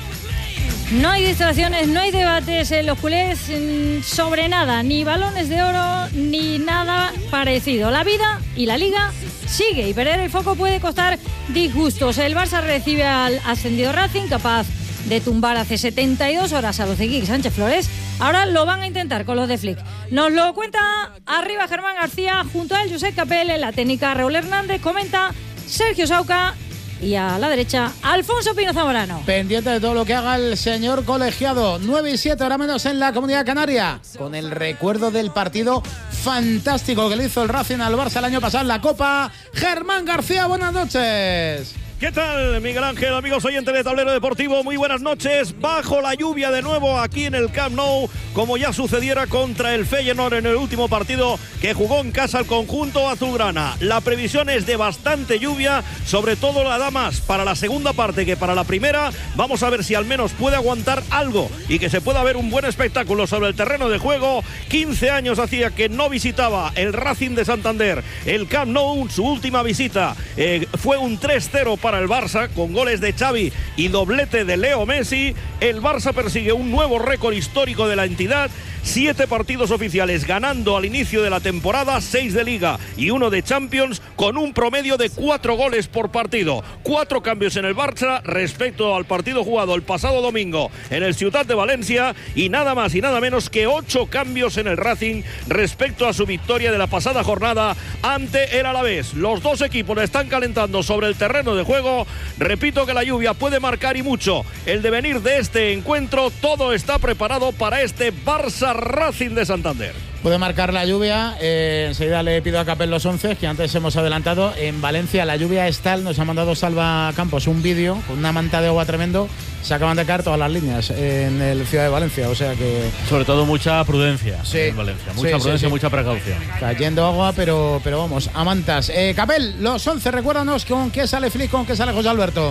No hay distracciones, no hay debates en los culés sobre nada, ni balones de oro, ni nada parecido. La vida y la liga sigue y perder el foco puede costar disgustos. El Barça recibe al ascendido Racing, capaz de tumbar hace setenta y dos horas a los de Quique Sánchez Flores. Ahora lo van a intentar con los de Flick. Nos lo cuenta arriba Germán García, junto a él Josep Capel, en la técnica Raúl Hernández, comenta Sergio Sauca, y a la derecha, Alfonso Pino Zamorano. Pendiente de todo lo que haga el señor colegiado. nueve y siete, ahora menos en la Comunidad Canaria. Con el recuerdo del partido fantástico que le hizo el Racing al Barça el año pasado en la Copa. Germán García, buenas noches. ¿Qué tal, Miguel Ángel, amigos oyentes de Tablero Deportivo? Muy buenas noches. Bajo la lluvia de nuevo aquí en el Camp Nou, como ya sucediera contra el Feyenoord en el último partido que jugó en casa el conjunto azulgrana. La previsión es de bastante lluvia, sobre todo la da más para la segunda parte que para la primera. Vamos a ver si al menos puede aguantar algo y que se pueda ver un buen espectáculo sobre el terreno de juego. quince años hacía que no visitaba el Racing de Santander el Camp Nou. Su última visita eh, fue un tres cero para para el Barça, con goles de Xavi y doblete de Leo Messi. El Barça persigue un nuevo récord histórico de la entidad. Siete partidos oficiales ganando al inicio de la temporada, seis de Liga y uno de Champions, con un promedio de cuatro goles por partido. Cuatro cambios en el Barça respecto al partido jugado el pasado domingo en el Ciutat de Valencia, y nada más y nada menos que ocho cambios en el Racing respecto a su victoria de la pasada jornada ante el Alavés. Los dos equipos están calentando sobre el terreno de juego. Repito que la lluvia puede marcar y mucho el devenir de este encuentro. Todo está preparado para este Barça Racing de Santander. Puede marcar la lluvia, eh, enseguida le pido a Capel los once, que antes hemos adelantado. En Valencia la lluvia es tal, nos ha mandado Salva Campos un vídeo con una manta de agua tremendo. Se acaban de caer todas las líneas en el Ciudad de Valencia, o sea que... Sobre todo mucha prudencia sí, en Valencia, mucha sí, prudencia, sí, sí. mucha precaución. Cayendo agua, pero, pero vamos, a mantas. Eh, Capel, los once, recuérdanos con qué sale Flick, con qué sale José Alberto.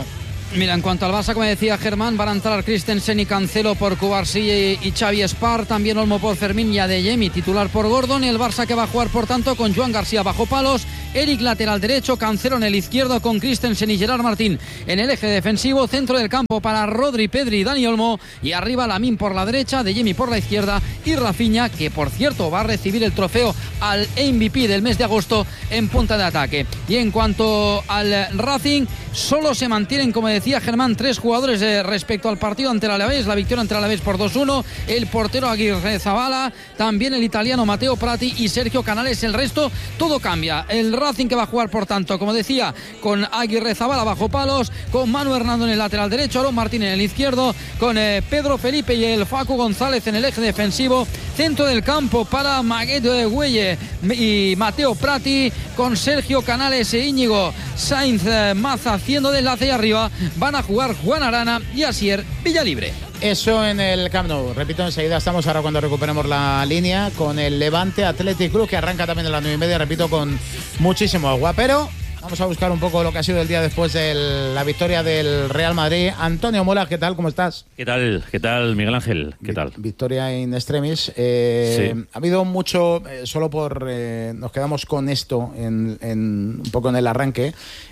Mira, en cuanto al Barça, como decía Germán, van a entrar Christensen y Cancelo por Cubarsí y Xavi Espar, también Olmo por Fermín y Adeyemi titular por Gordon, y el Barça que va a jugar por tanto con Joan García bajo palos, Eric lateral derecho, Cancelo en el izquierdo con Christensen y Gerard Martín en el eje defensivo, centro del campo para Rodri, Pedri y Dani Olmo, y arriba Lamine por la derecha, Adeyemi por la izquierda y Rafinha, que por cierto va a recibir el trofeo al M V P del mes de agosto en punta de ataque. Y en cuanto al Racing, solo se mantienen, como decía Germán, tres jugadores eh, respecto al partido ante el Alavés, la victoria ante el Alavés por dos uno, el portero Aguirre Zabala, también el italiano Matteo Prati y Sergio Canales. El resto todo cambia. El Racing que va a jugar por tanto, como decía, con Aguirre Zabala bajo palos, con Manu Hernando en el lateral derecho, Aaron Martín en el izquierdo, con eh, Pedro Felipe y el Facu González en el eje defensivo, centro del campo para Maguedo de Güelle y Matteo Prati, con Sergio Canales e Íñigo Sainz eh, Maza haciendo de enlace, y arriba van a jugar Juan Arana y Asier Villalibre. Eso en el Camp Nou. Repito, enseguida estamos ahora cuando recuperemos la línea con el Levante Athletic Club, que arranca también a las nueve y media, repito, con muchísimo agua. Pero vamos a buscar un poco lo que ha sido el día después de la victoria del Real Madrid. Antonio Mola, ¿qué tal? ¿Cómo estás? ¿Qué tal? ¿Qué tal, Miguel Ángel? ¿Qué tal? Victoria in extremis. Eh, sí. Ha habido mucho, eh, solo por... Eh, nos quedamos con esto en, en, un poco en el arranque.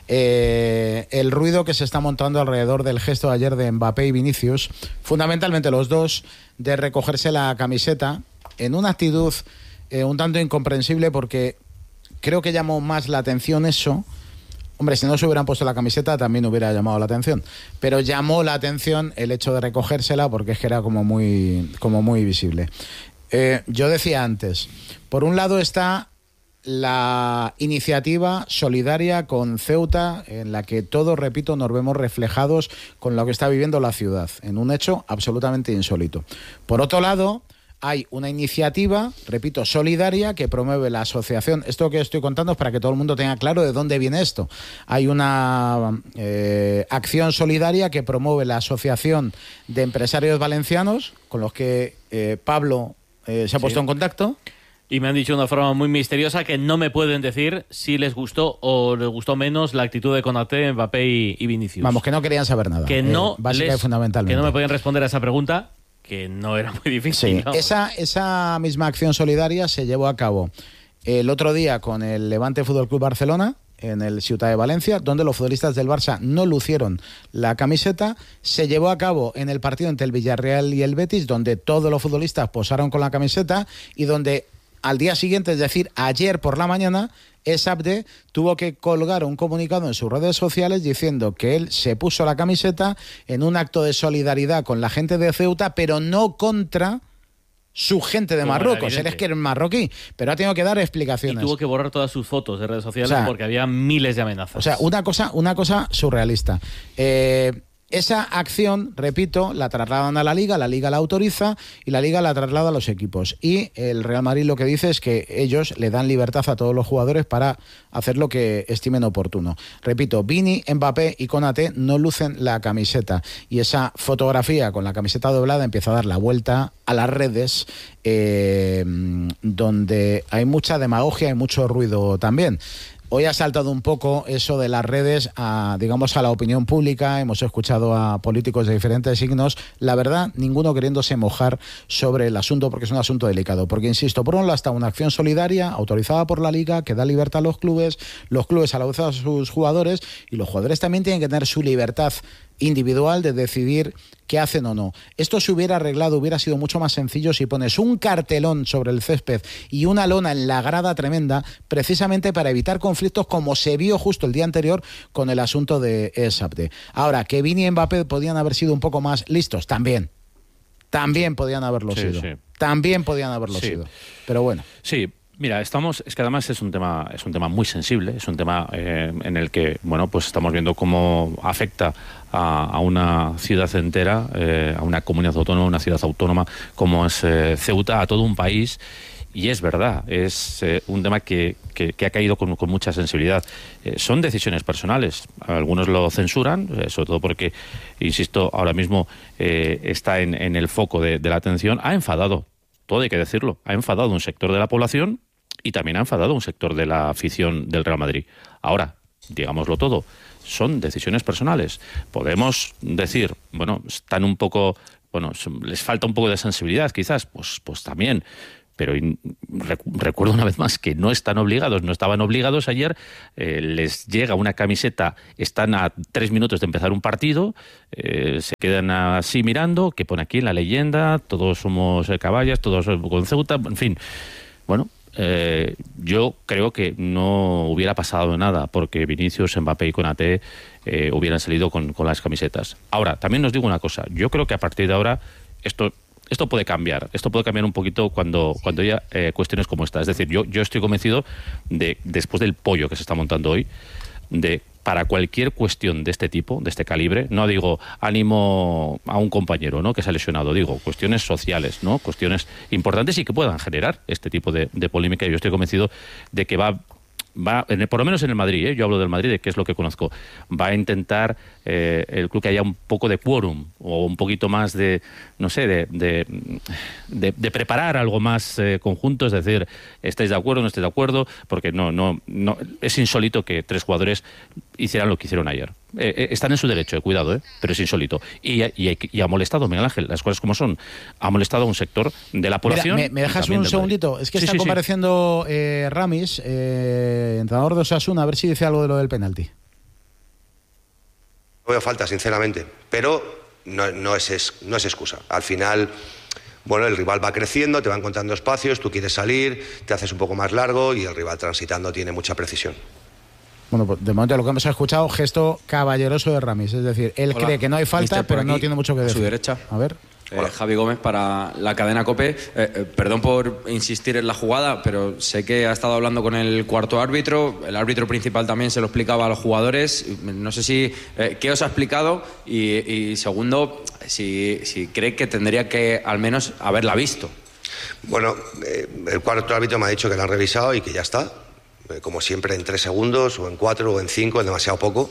Eh, el ruido que se está montando alrededor del gesto de ayer de Mbappé y Vinicius, fundamentalmente los dos, de recogerse la camiseta en una actitud eh, un tanto incomprensible, porque creo que llamó más la atención eso. Hombre, si no se hubieran puesto la camiseta también hubiera llamado la atención, pero llamó la atención el hecho de recogérsela, porque es que era como muy, como muy visible. Eh, yo decía antes, por un lado está la iniciativa solidaria con Ceuta, en la que todos, repito, nos vemos reflejados con lo que está viviendo la ciudad, en un hecho absolutamente insólito. Por otro lado, hay una iniciativa, repito, solidaria, que promueve la asociación. Esto que estoy contando es para que todo el mundo tenga claro de dónde viene esto. Hay una eh, acción solidaria que promueve la Asociación de Empresarios Valencianos, con los que eh, Pablo eh, se ha puesto sí. en contacto. Y me han dicho de una forma muy misteriosa que no me pueden decir si les gustó o les gustó menos la actitud de Konaté, Mbappé y, y Vinicius. Vamos, que no querían saber nada. Que no, eh, básica les, y fundamentalmente. Que no me podían responder a esa pregunta, que no era muy difícil. Sí, ¿no? esa, esa misma acción solidaria se llevó a cabo el otro día con el Levante Fútbol Club Barcelona, en el Ciutat de Valencia, donde los futbolistas del Barça no lucieron la camiseta. Se llevó a cabo en el partido entre el Villarreal y el Betis, donde todos los futbolistas posaron con la camiseta, y donde al día siguiente, es decir, ayer por la mañana, Esabde tuvo que colgar un comunicado en sus redes sociales diciendo que él se puso la camiseta en un acto de solidaridad con la gente de Ceuta, pero no contra su gente de Como Marruecos. Él es que es marroquí, pero ha tenido que dar explicaciones. Y tuvo que borrar todas sus fotos de redes sociales, o sea, porque había miles de amenazas. O sea, una cosa, una cosa surrealista. Eh... Esa acción, repito, la trasladan a la Liga, la Liga la autoriza y la Liga la traslada a los equipos. Y el Real Madrid lo que dice es que ellos le dan libertad a todos los jugadores para hacer lo que estimen oportuno. Repito, Vini, Mbappé y Konaté no lucen la camiseta. Y esa fotografía con la camiseta doblada empieza a dar la vuelta a las redes, eh, donde hay mucha demagogia y mucho ruido también. Hoy ha saltado un poco eso de las redes a, digamos, a la opinión pública. Hemos escuchado a políticos de diferentes signos. La verdad, ninguno queriéndose mojar sobre el asunto, porque es un asunto delicado. Porque, insisto, por un lado está una acción solidaria autorizada por la Liga que da libertad a los clubes, los clubes a la vez a sus jugadores, y los jugadores también tienen que tener su libertad individual de decidir qué hacen o no. Esto se hubiera arreglado, hubiera sido mucho más sencillo si pones un cartelón sobre el césped y una lona en la grada tremenda, precisamente para evitar conflictos, como se vio justo el día anterior con el asunto de Esabde. Ahora, que Vini y Mbappé podían haber sido un poco más listos, también. También podían haberlo sí, sido. Sí. También podían haberlo sí. sido. Pero bueno. Sí. Mira, estamos, es que además es un tema, es un tema muy sensible, es un tema eh, en el que, bueno, pues estamos viendo cómo afecta a, a una ciudad entera, eh, a una comunidad autónoma, una ciudad autónoma como es eh, Ceuta, a todo un país. Y es verdad, es eh, un tema que, que, que ha caído con, con mucha sensibilidad. Eh, son decisiones personales. Algunos lo censuran, eh, sobre todo porque, insisto, ahora mismo eh, está en, en el foco de, de la atención. Ha enfadado, todo hay que decirlo, ha enfadado un sector de la población y también ha enfadado un sector de la afición del Real Madrid. Ahora, digámoslo todo, son decisiones personales. Podemos decir, bueno, están un poco, bueno, les falta un poco de sensibilidad quizás, pues, pues también. Pero recuerdo una vez más que no están obligados, no estaban obligados ayer, eh, les llega una camiseta, están a tres minutos de empezar un partido, eh, se quedan así mirando, que pone aquí en la leyenda, todos somos caballas, todos con Ceuta, en fin, bueno, eh, yo creo que no hubiera pasado nada porque Vinicius, Mbappé y Konaté eh, hubieran salido con, con las camisetas. Ahora, también os digo una cosa, yo creo que a partir de ahora esto... Esto puede cambiar, esto puede cambiar un poquito cuando, cuando haya eh, cuestiones como esta. Es decir, yo, yo estoy convencido de, después del pollo que se está montando hoy, de para cualquier cuestión de este tipo, de este calibre, no digo ánimo a un compañero, ¿no?, que se ha lesionado, digo cuestiones sociales, ¿no?, cuestiones importantes y que puedan generar este tipo de, de polémica. Yo estoy convencido de que va... va en el, por lo menos en el Madrid, ¿eh? Yo hablo del Madrid, de que es lo que conozco, va a intentar eh, el club que haya un poco de quórum o un poquito más de, no sé, de, de, de, de preparar algo más eh, conjunto, es decir, ¿estáis de acuerdo o no estáis de acuerdo? Porque no, no, no, es insólito que tres jugadores hicieran lo que hicieron ayer. Eh, eh, están en su derecho, eh, cuidado, eh, pero es insólito. Y, y, y ha molestado, Miguel Ángel, las cosas como son, ha molestado a un sector de la población. Mira, me, me dejas un segundito, es que sí, está sí, compareciendo sí. eh, Ramis, eh, entrenador de Osasuna, a ver si dice algo de lo del penalti. No veo falta, sinceramente, pero no, no, es, no es excusa. Al final, bueno, el rival va creciendo, te va encontrando espacios, tú quieres salir, te haces un poco más largo y el rival transitando tiene mucha precisión. Bueno, pues de momento lo que hemos escuchado, gesto caballeroso de Ramis, es decir, él Hola, cree que no hay falta, pero no tiene mucho que decir. A su derecha. A ver. Eh, Javi Gómez para la cadena COPE. Eh, eh, perdón por insistir en la jugada, pero sé que ha estado hablando con el cuarto árbitro. El árbitro principal también se lo explicaba a los jugadores. No sé si eh, qué os ha explicado y, y segundo, si, si cree que tendría que al menos haberla visto. Bueno, eh, el cuarto árbitro me ha dicho que la han revisado y que ya está. Eh, como siempre en tres segundos o en cuatro o en cinco, es demasiado poco.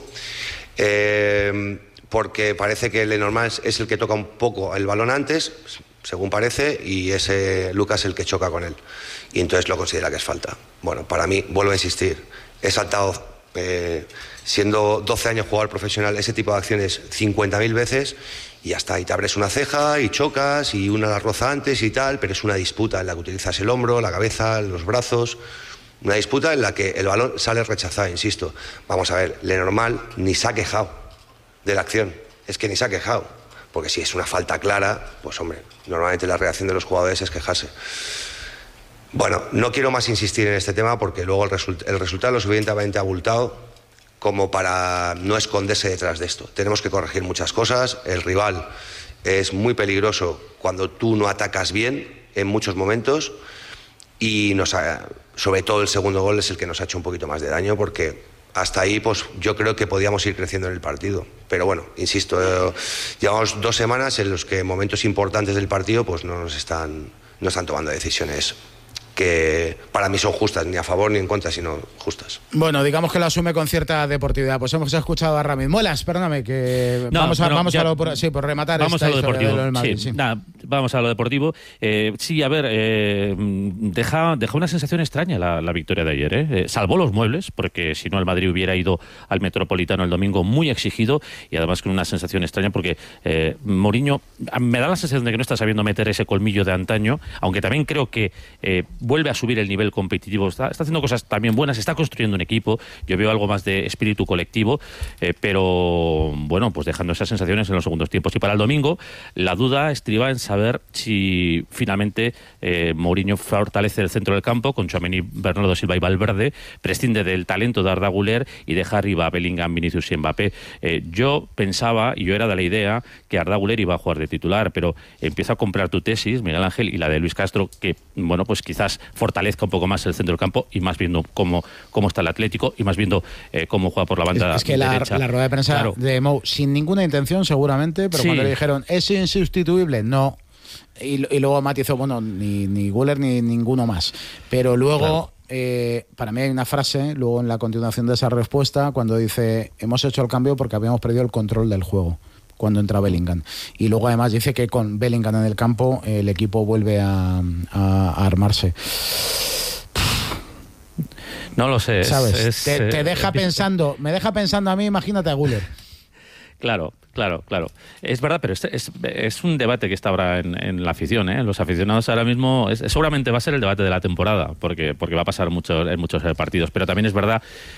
Eh... porque parece que el normal es el que toca un poco el balón antes, según parece, y ese Lucas el que choca con él. Y entonces lo considera que es falta. Bueno, para mí, vuelvo a insistir, he saltado, eh, siendo doce años jugador profesional, ese tipo de acciones cincuenta mil veces y ya está. Y te abres una ceja y chocas y una la roza antes y tal, pero es una disputa en la que utilizas el hombro, la cabeza, los brazos. Una disputa en la que el balón sale rechazado, insisto. Vamos a ver, Lenormand ni se ha quejado de la acción, es que ni se ha quejado, porque si es una falta clara, pues hombre, normalmente la reacción de los jugadores es quejarse. Bueno, no quiero más insistir en este tema porque luego el, result el resultado es lo suficientemente abultado como para no esconderse detrás de esto. Tenemos que corregir muchas cosas, el rival es muy peligroso cuando tú no atacas bien en muchos momentos y nos ha, sobre todo el segundo gol es el que nos ha hecho un poquito más de daño porque hasta ahí, pues yo creo que podíamos ir creciendo en el partido. Pero bueno, insisto, eh, llevamos dos semanas en los que momentos importantes del partido pues no nos están, no están tomando decisiones que para mí son justas, ni a favor ni en contra, sino justas. Bueno, digamos que lo asume con cierta deportividad. Pues hemos escuchado a Ramis. Muelas, perdóname, que no, vamos a, bueno, vamos ya, a lo por, sí, por rematar. Vamos esta a lo deportivo. De lo del Madrid, sí, sí. Nada, vamos a lo deportivo. Eh, sí, a ver, eh, deja, deja una sensación extraña la, la victoria de ayer. ¿eh? Eh, salvó los muebles, porque si no el Madrid hubiera ido al Metropolitano el domingo muy exigido y además con una sensación extraña porque eh, Mourinho me da la sensación de que no está sabiendo meter ese colmillo de antaño, aunque también creo que eh, vuelve a subir el nivel competitivo, está, está haciendo cosas también buenas, está construyendo un equipo, yo veo algo más de espíritu colectivo, eh, pero bueno, pues dejando esas sensaciones en los segundos tiempos. Y para el domingo, la duda estriba en saber si finalmente eh, Mourinho fortalece el centro del campo con Tchouaméni, Bernardo Silva y Valverde, prescinde del talento de Arda Güler y deja arriba a Bellingham, Vinicius y Mbappé. Eh, yo pensaba, y yo era de la idea, que Arda Güler iba a jugar de titular, pero empiezo a comprar tu tesis, Miguel Ángel, y la de Luis Castro, que bueno, pues quizás fortalezca un poco más el centro del campo y más viendo cómo, cómo está el Atlético y más viendo eh, cómo juega por la banda es, es que derecha. La, la rueda de prensa claro. de Mou, sin ninguna intención seguramente, pero sí. Cuando le dijeron ¿es insustituible? No. Y, y luego matizó, bueno, ni, ni Güler ni ninguno más. Pero luego, claro. eh, para mí hay una frase, luego en la continuación de esa respuesta, cuando dice hemos hecho el cambio porque habíamos perdido el control del juego cuando entra Bellingham. Y luego además dice que con Bellingham en el campo el equipo vuelve a, a, a armarse. No lo sé. ¿Sabes? Es, te, es, te deja eh, pensando, me deja pensando a mí, imagínate a Güler. Claro, claro, claro. Es verdad, pero es, es, es un debate que está ahora en, en la afición, ¿eh? Los aficionados ahora mismo, es, seguramente va a ser el debate de la temporada, porque, porque va a pasar mucho, en muchos eh, partidos, pero también es verdad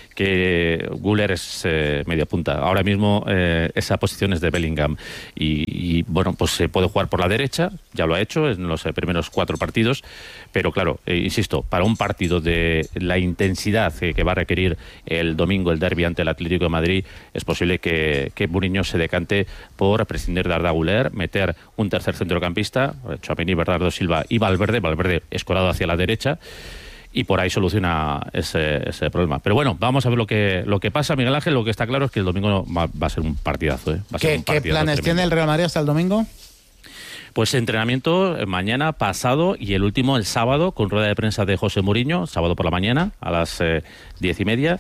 que Güler es eh, media punta. Ahora mismo eh, esa posición es de Bellingham y, y bueno, pues se puede jugar por la derecha, ya lo ha hecho en los eh, primeros cuatro partidos, pero claro, eh, insisto, para un partido de la intensidad eh, que va a requerir el domingo el derbi ante el Atlético de Madrid, es posible que, que Mourinho se decante por prescindir de Arda Güler, meter un tercer centrocampista, Tchouaméni, Bernardo Silva y Valverde, Valverde escorado hacia la derecha, y por ahí soluciona ese, ese problema. Pero bueno, vamos a ver lo que lo que pasa, Miguel Ángel. Lo que está claro es que el domingo va, va a ser un partidazo. ¿eh? Va a ser ¿Qué, un ¿qué partidazo planes tremendo. tiene el Real Madrid hasta el domingo? Pues entrenamiento mañana, pasado y el último el sábado con rueda de prensa de José Mourinho, sábado por la mañana a las eh, diez y media,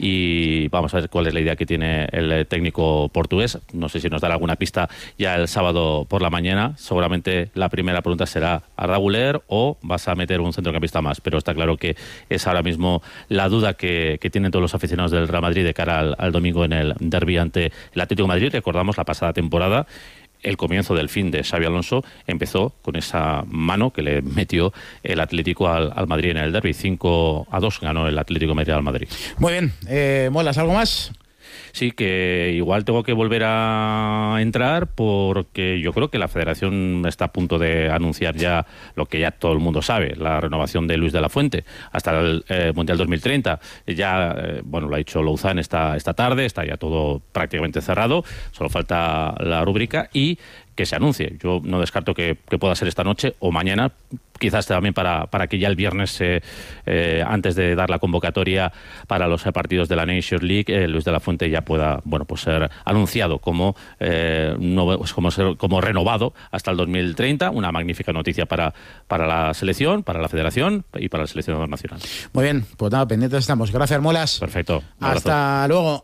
y vamos a ver cuál es la idea que tiene el técnico portugués. No sé si nos dará alguna pista ya el sábado por la mañana. Seguramente la primera pregunta será ¿Arda Güler o vas a meter un centrocampista más? Pero está claro que es ahora mismo la duda que, que tienen todos los aficionados del Real Madrid de cara al, al domingo en el derbi ante el Atlético de Madrid. Recordamos la pasada temporada, el comienzo del fin de Xabi Alonso empezó con esa mano que le metió el Atlético al, al Madrid en el derbi. cinco a dos ganó el Atlético de Madrid al Madrid. Muy bien. Eh, ¿Muelas algo más? Sí, que igual tengo que volver a entrar porque yo creo que la Federación está a punto de anunciar ya lo que ya todo el mundo sabe, la renovación de Luis de la Fuente hasta el eh, Mundial dos mil treinta. Ya, eh, bueno, lo ha dicho Louzán esta, esta tarde, está ya todo prácticamente cerrado, solo falta la rúbrica y que se anuncie. Yo no descarto que, que pueda ser esta noche o mañana, quizás también para, para que ya el viernes, eh, eh, antes de dar la convocatoria para los partidos de la Nations League, eh, Luis de la Fuente ya pueda, bueno, pues ser anunciado como, eh, no, como, ser, como renovado hasta el dos mil treinta. Una magnífica noticia para, para la selección, para la federación y para el seleccionador nacional. Muy bien, pues nada, pendientes estamos. Gracias, Muelas. Perfecto. Hasta luego.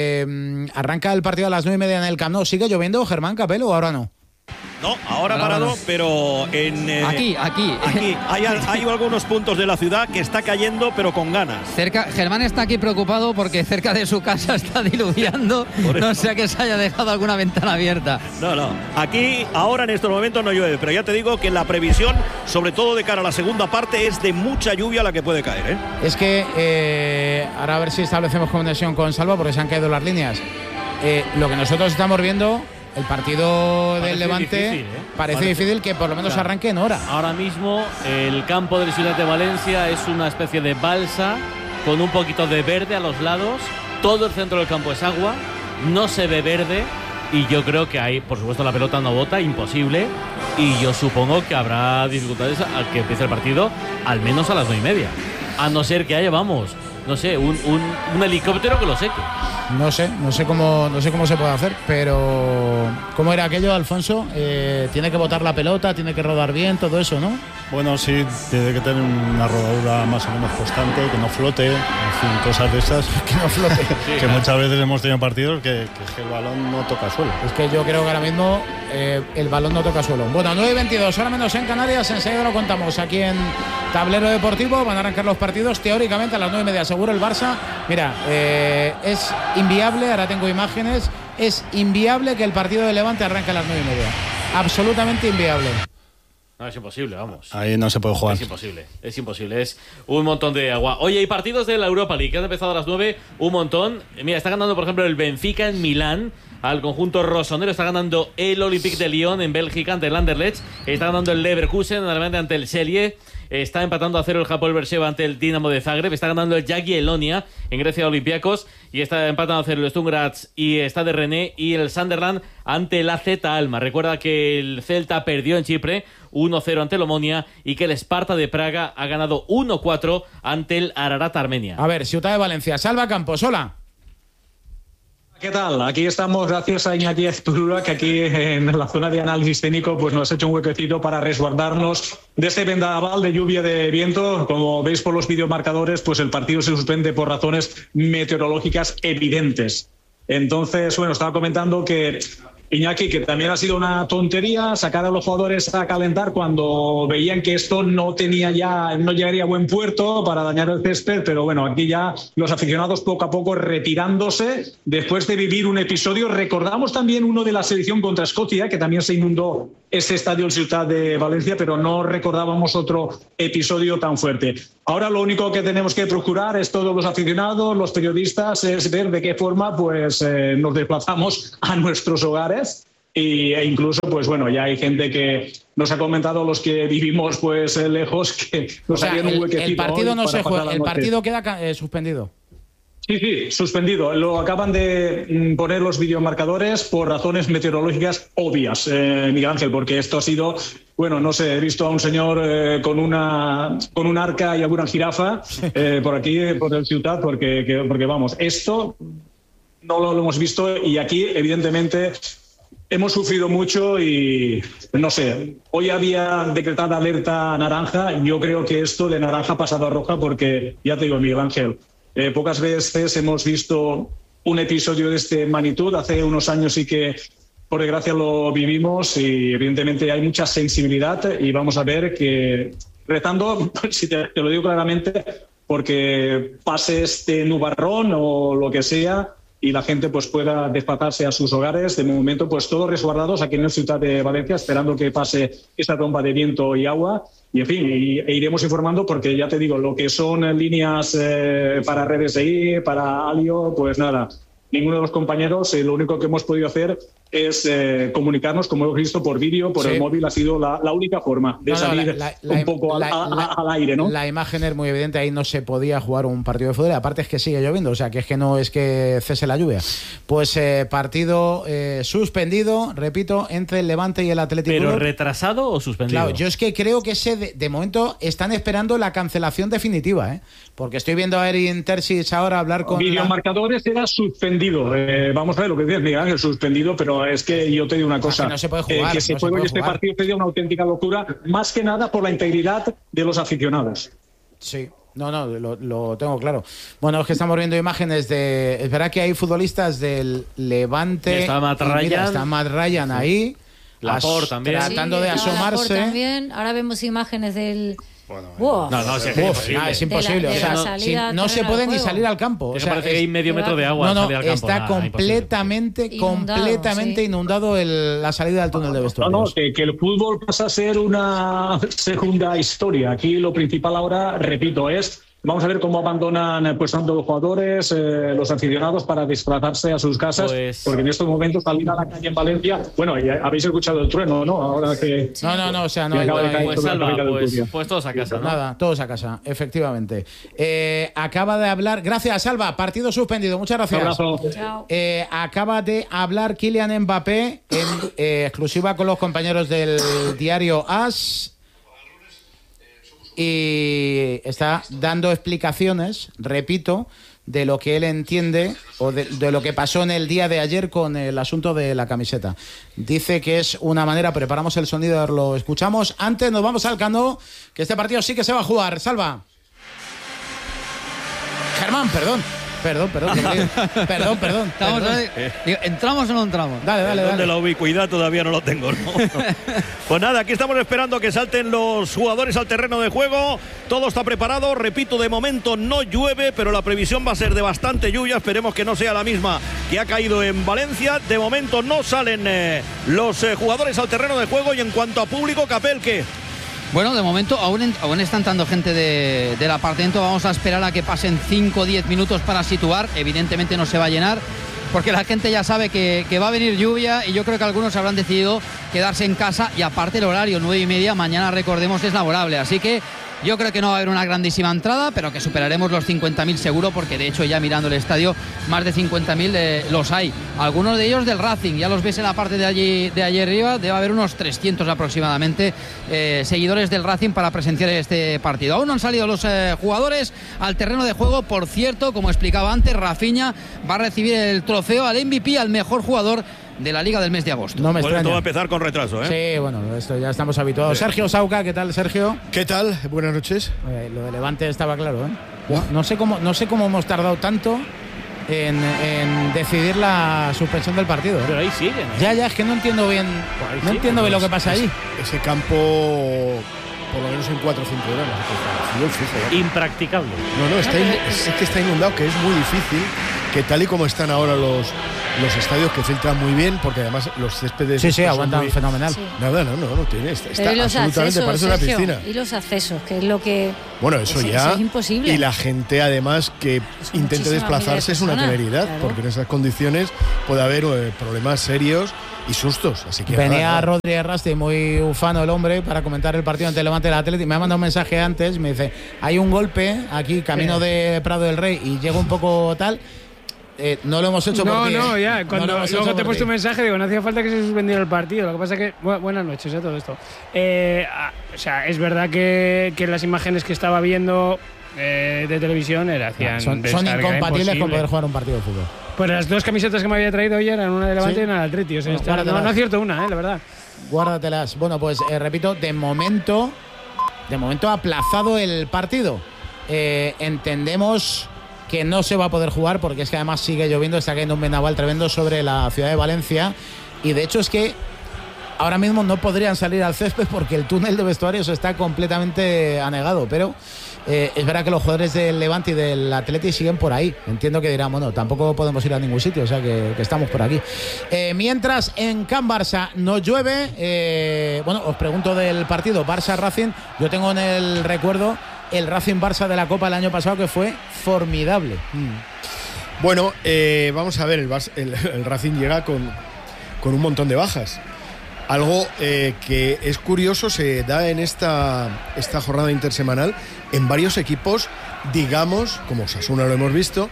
Eh, arranca el partido a las nueve y media en el Camp Nou. ¿Sigue lloviendo, Germán Capello, o ahora no? No, ahora Ahora parado, no. pero en... eh, Aquí, aquí. Aquí hay, hay algunos puntos de la ciudad que está cayendo, pero con ganas. Cerca, Germán está aquí preocupado porque cerca de su casa está diluviando, no sea que se haya dejado alguna ventana abierta. No, no. Aquí, ahora en estos momentos no llueve, pero ya te digo que la previsión, sobre todo de cara a la segunda parte, es de mucha lluvia la que puede caer, ¿eh? Es que, eh, ahora a ver si establecemos conexión con Salva, porque se han caído las líneas. Eh, lo que nosotros estamos viendo, el partido Parece del Levante, difícil, ¿eh? parece, Parece- difícil que por lo menos Claro. arranque en hora. Ahora mismo el campo de la Ciudad de Valencia es una especie de balsa con un poquito de verde a los lados. Todo el centro del campo es agua, no se ve verde y yo creo que ahí, por supuesto, la pelota no bota, imposible. Y yo supongo que habrá dificultades al que empiece el partido, al menos a las nueve y media. A no ser que haya, vamos, no sé, un, un, un helicóptero que lo seque. No sé, no sé cómo, no sé cómo se puede hacer, pero ¿cómo era aquello, Alfonso? Eh, tiene que botar la pelota, tiene que rodar bien, todo eso, ¿no? Bueno, sí, tiene que tener una rodadura más o menos constante, que no flote, en fin, cosas de esas. Que no flote. que claro. muchas veces hemos tenido partidos que, que el balón no toca suelo. Es que yo creo que ahora mismo eh, el balón no toca suelo. Bueno, nueve y veintidós, ahora menos en Canarias, enseguida lo contamos aquí en Tablero Deportivo. Van a arrancar los partidos teóricamente a las nueve y media, seguro el Barça. Mira, eh, es inviable, ahora tengo imágenes, es inviable que el partido de Levante arranque a las nueve y media. Absolutamente inviable. No, es imposible, vamos. Ahí no se puede jugar. Es imposible, es imposible, es un montón de agua. Oye, y partidos de la Europa League que han empezado a las nueve, un montón. Mira, está ganando, por ejemplo, el Benfica en Milán al conjunto rosonero. Está ganando el Olympique de Lyon en Bélgica ante el Anderlecht. Está ganando el Leverkusen en Alemania ante el Celje. Está empatando a cero el Hapoel Beersheva ante el Dinamo de Zagreb. Está ganando el Jagiellonia en Grecia Olympiacos. Y está empatando a cero el Sturm Graz y está de René y el Sunderland ante el A Z Alma. Recuerda que el Celta perdió en Chipre uno cero ante el Omonia y que el Sparta de Praga ha ganado uno cuatro ante el Ararat Armenia. A ver, Ciudad de Valencia, Salva Campos, hola. ¿Qué tal? Aquí estamos gracias a Iñaki Azpurua, que aquí en la zona de análisis técnico pues nos ha hecho un huequecito para resguardarnos de este vendaval de lluvia, de viento. Como veis por los videomarcadores, pues el partido se suspende por razones meteorológicas evidentes. Entonces, bueno, estaba comentando que Iñaki, que también ha sido una tontería sacar a los jugadores a calentar cuando veían que esto no tenía ya, no llegaría a buen puerto para dañar el césped, pero bueno, aquí ya los aficionados poco a poco retirándose después de vivir un episodio. Recordamos también uno de la selección contra Escocia, que también se inundó ese estadio en Ciutat de Valencia, pero no recordábamos otro episodio tan fuerte. Ahora lo único que tenemos que procurar es todos los aficionados, los periodistas, es ver de qué forma pues eh, nos desplazamos a nuestros hogares. Y, e incluso, pues bueno, ya hay gente que nos ha comentado, los que vivimos pues lejos, que nos o sea, harían un el, huequecito. el partido no para se juega, pasar la el noche. partido queda eh, suspendido. Sí, sí, suspendido. Lo acaban de mm, poner los videomarcadores por razones meteorológicas obvias, eh, Miguel Ángel, porque esto ha sido, bueno, no sé, he visto a un señor eh, con una con un arca y alguna jirafa eh, por aquí, por el Ciutat, porque, que, porque vamos, esto no lo, lo hemos visto y aquí, evidentemente, hemos sufrido mucho y, no sé, hoy había decretada alerta naranja. Yo creo que esto de naranja ha pasado a roja porque, ya te digo, Miguel Ángel, Eh, pocas veces hemos visto un episodio de este magnitud. Hace unos años sí que, por desgracia, lo vivimos y evidentemente hay mucha sensibilidad y vamos a ver que, rezando, si te, te lo digo claramente, porque pase este nubarrón o lo que sea y la gente pues pueda desplazarse a sus hogares. De momento, pues todos resguardados aquí en la Ciutat de Valencia, esperando que pase esta tromba de viento y agua. Y en fin, y, e iremos informando porque ya te digo, lo que son líneas eh, para R D S I, para Alio, pues nada, ninguno de los compañeros, eh, lo único que hemos podido hacer es eh, comunicarnos, como hemos visto, por vídeo, por Sí. el móvil, ha sido la, la única forma de No, no, salir la- la- la- un poco la- al, a- la- al aire, ¿no? La imagen es muy evidente, ahí no se podía jugar un partido de fútbol, aparte es que sigue lloviendo, o sea que es que no es que cese la lluvia. Pues eh, partido eh, suspendido, repito, entre el Levante y el Atlético ¿Pero Club. retrasado o suspendido? Claro, yo es que creo que ese de, de momento están esperando la cancelación definitiva, ¿eh? Porque estoy viendo a Erin Terzic ahora hablar con la- Videomarcadores era suspendido. Eh, vamos a ver lo que dices, Miguel Ángel, suspendido, pero es que yo te digo una cosa. que no se puede jugar, eh, que se no se juegue puede este jugar. partido sería una auténtica locura, más que nada por la integridad de los aficionados. Sí. No, no, lo, lo tengo claro. Bueno, es que estamos viendo imágenes de... Es verdad que hay futbolistas del Levante. Está Matt y mira, Ryan. está Matt Ryan ahí. Laporte as- también. Tratando Sí, de estaba Laporte asomarse. también. Ahora vemos imágenes del. Buah. No, no, sí, es Uf, imposible. nada, es imposible. De la- o de sea, la no, salida sin- al no se terreno puede de ni juego. salir al campo. O Que sea, parece que es- hay medio metro de agua No, al no, salir al campo. está Nada, completamente, Inundado, completamente sí. inundado el- la salida del túnel de No, vestuarios. no, que, que el fútbol pasa a ser una segunda historia. Aquí lo principal ahora, repito, es vamos a ver cómo abandonan pues tanto los jugadores, eh, los aficionados para desplazarse a sus casas, Pues- porque en estos momentos salir a la calle en Valencia, bueno, ya habéis escuchado el trueno, ¿no? Ahora que No, no, no, o sea, no que hay- acaba de no hay- caer Pues sobre la salva, capital de pues, Turquía. pues todos a casa, ¿no? Nada, todos a casa, efectivamente. Eh, acaba de hablar, gracias Salva, partido suspendido, muchas gracias. Un abrazo. Chao. Eh, acaba de hablar Kylian Mbappé en eh, exclusiva con los compañeros del diario AS y está dando explicaciones, repito, de lo que él entiende o de, de lo que pasó en el día de ayer con el asunto de la camiseta. Dice que es una manera, preparamos el sonido, lo escuchamos. Antes nos vamos al Camp Nou, que este partido sí que se va a jugar. Salva. Germán, perdón. Perdón, perdón, perdón, perdón, perdón. Estamos perdón. ahí. Digo, ¿entramos o no entramos? Dale, dale, El don de dale. la ubicuidad todavía no lo tengo, ¿no? Pues nada, aquí estamos esperando que salten los jugadores al terreno de juego. Todo está preparado. Repito, de momento no llueve, pero la previsión va a ser de bastante lluvia. Esperemos que no sea la misma que ha caído en Valencia. De momento no salen eh, los eh, jugadores al terreno de juego. Y en cuanto a público, Capel, ¿qué? Bueno, de momento aún, en- aún están dando gente de, del apartamento. Vamos a esperar a que pasen cinco o diez minutos para situar. Evidentemente no se va a llenar porque la gente ya sabe que, que va a venir lluvia y yo creo que algunos habrán decidido quedarse en casa y aparte el horario nueve y media, mañana recordemos es laborable. Así que yo creo que no va a haber una grandísima entrada, pero que superaremos los cincuenta mil seguro porque de hecho ya mirando el estadio más de cincuenta mil eh, los hay. Algunos de ellos del Racing, ya los ves en la parte de allí, de allí arriba, debe haber unos trescientos aproximadamente eh, seguidores del Racing para presenciar este partido. Aún no han salido los eh, jugadores al terreno de juego, por cierto, como explicaba antes, Rafinha va a recibir el trofeo al M V P, al mejor jugador de la Liga del mes de agosto. No me Bueno, esto va a extraña. empezar con retraso, ¿eh? Sí, bueno, esto ya estamos habituados. Sergio Sauca, ¿qué tal, Sergio? ¿Qué tal? Buenas noches. Eh, lo de Levante estaba claro, ¿eh? No, no sé cómo, no sé cómo hemos tardado tanto en, en decidir la suspensión del partido. Pero ahí siguen. ¿eh? Ya, ya, es que no entiendo bien, no siguen, entiendo bien lo que pasa ahí. Ese campo, por lo menos en cuatro o cinco horas, no se puede. Impracticable. No, no, está in, es, es que está inundado, que es muy difícil, que tal y como están ahora los, los estadios, que filtran muy bien, porque además los céspedes... Sí, sí, aguantan muy, fenomenal. Sí. Nada, no, no, no tiene, está, está absolutamente, accesos, parece una Sergio, piscina. Y los accesos, que es lo que... Bueno, eso es, ya... Eso es imposible. Y la gente, además, que es intente desplazarse es una temeridad, claro. porque en esas condiciones puede haber eh, problemas serios y sustos. Así que venía nada, nada. Rodri Errasti, muy ufano el hombre, para comentar el partido ante el Levante del Atlético. Me ha mandado un mensaje antes, me dice, hay un golpe aquí, camino sí. de Prado del Rey, y llego un poco tal... Eh, no lo hemos hecho no, por ti. No, no, ¿eh? ya. Cuando no luego te he puesto un mensaje, digo, no hacía falta que se suspendiera el partido. Lo que pasa es que. Bu buenas noches a todo esto. Eh, a, o sea, es verdad que, que las imágenes que estaba viendo eh, de televisión era, hacían. Son, son incompatibles con poder jugar un partido de fútbol. Pues las dos camisetas que me había traído hoy eran una de Levante ¿Sí? y una de Atleti. O sea, bueno, está, no, no acierto una, eh, la verdad. Guárdatelas. Bueno, pues eh, repito, de momento, de momento aplazado el partido. Eh, entendemos que no se va a poder jugar porque es que además sigue lloviendo, está cayendo un vendaval tremendo sobre la ciudad de Valencia y de hecho es que ahora mismo no podrían salir al césped porque el túnel de vestuarios está completamente anegado, pero eh, es verdad que los jugadores del Levante y del Atleti siguen por ahí. Entiendo que dirán, bueno, tampoco podemos ir a ningún sitio, o sea que, que estamos por aquí. Eh, mientras en Can Barça no llueve, eh, bueno, os pregunto del partido Barça-Racing, yo tengo en el recuerdo el Racing Barça de la Copa el año pasado que fue formidable. Mm. Bueno, eh, vamos a ver, el, Barça, el, el Racing llega con, con un montón de bajas. Algo eh, que es curioso, se da en esta, esta jornada intersemanal en varios equipos, digamos, como Osasuna lo hemos visto,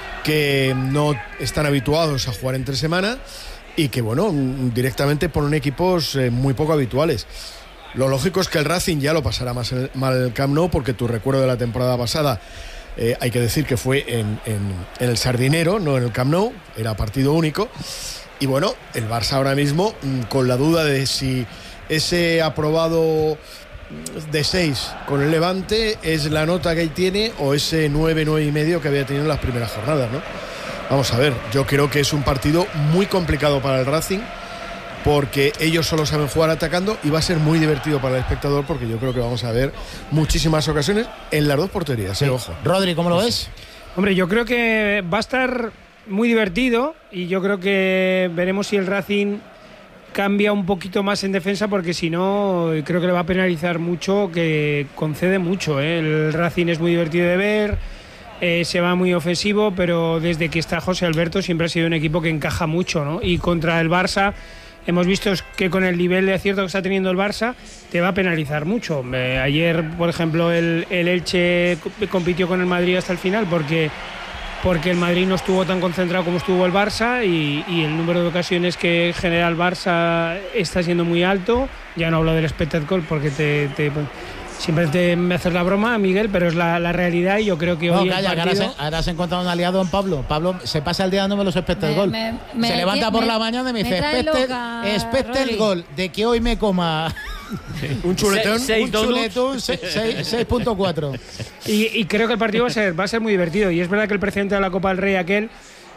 que no están habituados a jugar entre semana y que, bueno, directamente ponen equipos eh, muy poco habituales. Lo lógico es que el Racing ya lo pasará más el, mal el Camp Nou, porque tu recuerdo de la temporada pasada, eh, hay que decir que fue en, en, en el Sardinero, no en el Camp Nou, era partido único. Y bueno, el Barça ahora mismo, con la duda de si ese aprobado de seis con el Levante es la nota que él tiene o ese nueve, nueve y medio que había tenido en las primeras jornadas, ¿no? Vamos a ver, yo creo que es un partido muy complicado para el Racing, porque ellos solo saben jugar atacando y va a ser muy divertido para el espectador porque yo creo que vamos a ver muchísimas ocasiones en las dos porterías, sí. eh, ojo. Rodri, ¿cómo lo ves? Hombre, yo creo que va a estar muy divertido y yo creo que veremos si el Racing cambia un poquito más en defensa, porque si no creo que le va a penalizar mucho, que concede mucho, ¿eh? El Racing es muy divertido de ver, eh, se va muy ofensivo, pero desde que está José Alberto siempre ha sido un equipo que encaja mucho, ¿no? Y contra el Barça hemos visto que con el nivel de acierto que está teniendo el Barça te va a penalizar mucho. Eh, ayer, por ejemplo, el, el Elche compitió con el Madrid hasta el final porque, porque el Madrid no estuvo tan concentrado como estuvo el Barça y, y el número de ocasiones que genera el Barça está siendo muy alto. Ya no hablo del expected goal porque te... te siempre te me haces la broma, Miguel, pero es la, la realidad y yo creo que no, hoy calla, el partido... ahora, se, ahora has encontrado un aliado en Pablo. Pablo se pasa el día dándome los expected goal. Se levanta por me, la mañana y me, me dice expected Rodri. goal de que hoy me coma un chuletón, Se, un chuletón seis punto cuatro. Y, y creo que el partido va a ser va a ser muy divertido y es verdad que el presidente de la Copa del Rey aquel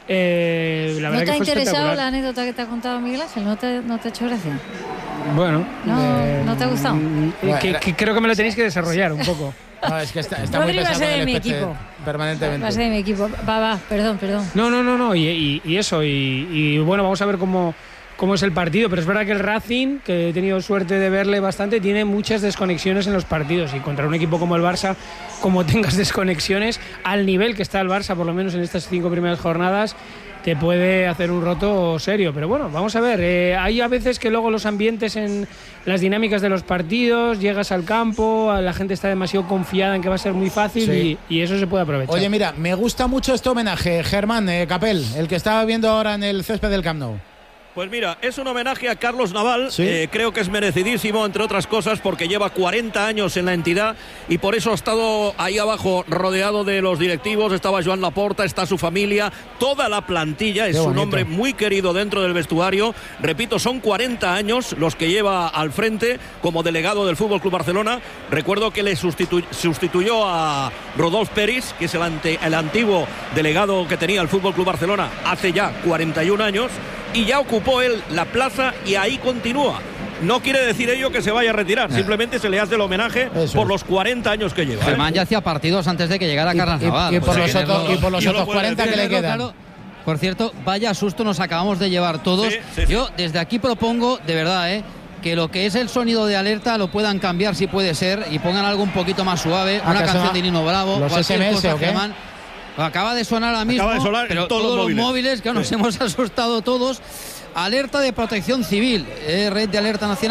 eh, la ¿No verdad te ha que fue interesado la anécdota que te ha contado Miguel Ángel? ¿No te, no te ha hecho gracia? Bueno, no, eh, ¿no te ha gustado? Eh, que, que creo que me lo tenéis que desarrollar un poco. No, es que está, está Rodri muy va a pesado ser de con mi el equipo. Permanentemente. Va a ser de mi equipo. Va, va, perdón, perdón. No, no, no, no. Y, y, y eso, y, y bueno, vamos a ver cómo, cómo es el partido. Pero es verdad que el Racing, que he tenido suerte de verle bastante, tiene muchas desconexiones en los partidos. Y contra un equipo como el Barça, como tengas desconexiones, al nivel que está el Barça, por lo menos en estas cinco primeras jornadas, te puede hacer un roto serio. Pero bueno, vamos a ver. Eh, hay a veces que luego los ambientes en las dinámicas de los partidos, llegas al campo, la gente está demasiado confiada en que va a ser muy fácil sí. y, y eso se puede aprovechar. Oye, mira, me gusta mucho este homenaje, Germán eh, Capel, el que estaba viendo ahora en el césped del Camp Nou. Pues mira, es un homenaje a Carlos Naval, ¿Sí? eh, creo que es merecidísimo, entre otras cosas, porque lleva cuarenta años en la entidad y por eso ha estado ahí abajo rodeado de los directivos. Estaba Joan Laporta, está su familia, toda la plantilla, es Qué un bonito. hombre muy querido dentro del vestuario. Repito, son cuarenta años los que lleva al frente como delegado del F C Barcelona. Recuerdo que le sustitu- sustituyó a Rodolphe Peris, que es el, ante- el antiguo delegado que tenía el F C Barcelona hace ya cuarenta y un años, y ya ocupó él la plaza y ahí continúa. No quiere decir ello que se vaya a retirar, Eh. simplemente se le hace el homenaje Eso por es. los cuarenta años que lleva. ¿eh? Germán ya hacía partidos antes de que llegara Y- Carlos y- Naval. y por O sea, los que otros- tenerlo- y por los Yo otros lo puedo cuarenta que le decir, quedan. Claro. Por cierto, vaya susto nos acabamos de llevar todos. Sí, sí, sí. Yo desde aquí propongo, de verdad, ¿eh? que lo que es el sonido de alerta lo puedan cambiar si puede ser y pongan algo un poquito más suave, una ¿Acaso canción de Nino Bravo, los cualquier S M S cosa, o qué? Germán. Acaba de sonar ahora mismo, Acaba de sonar en pero todos todos los los móviles. móviles, que nos Sí. hemos asustado todos. Alerta de protección civil, eh, red de alerta nacional.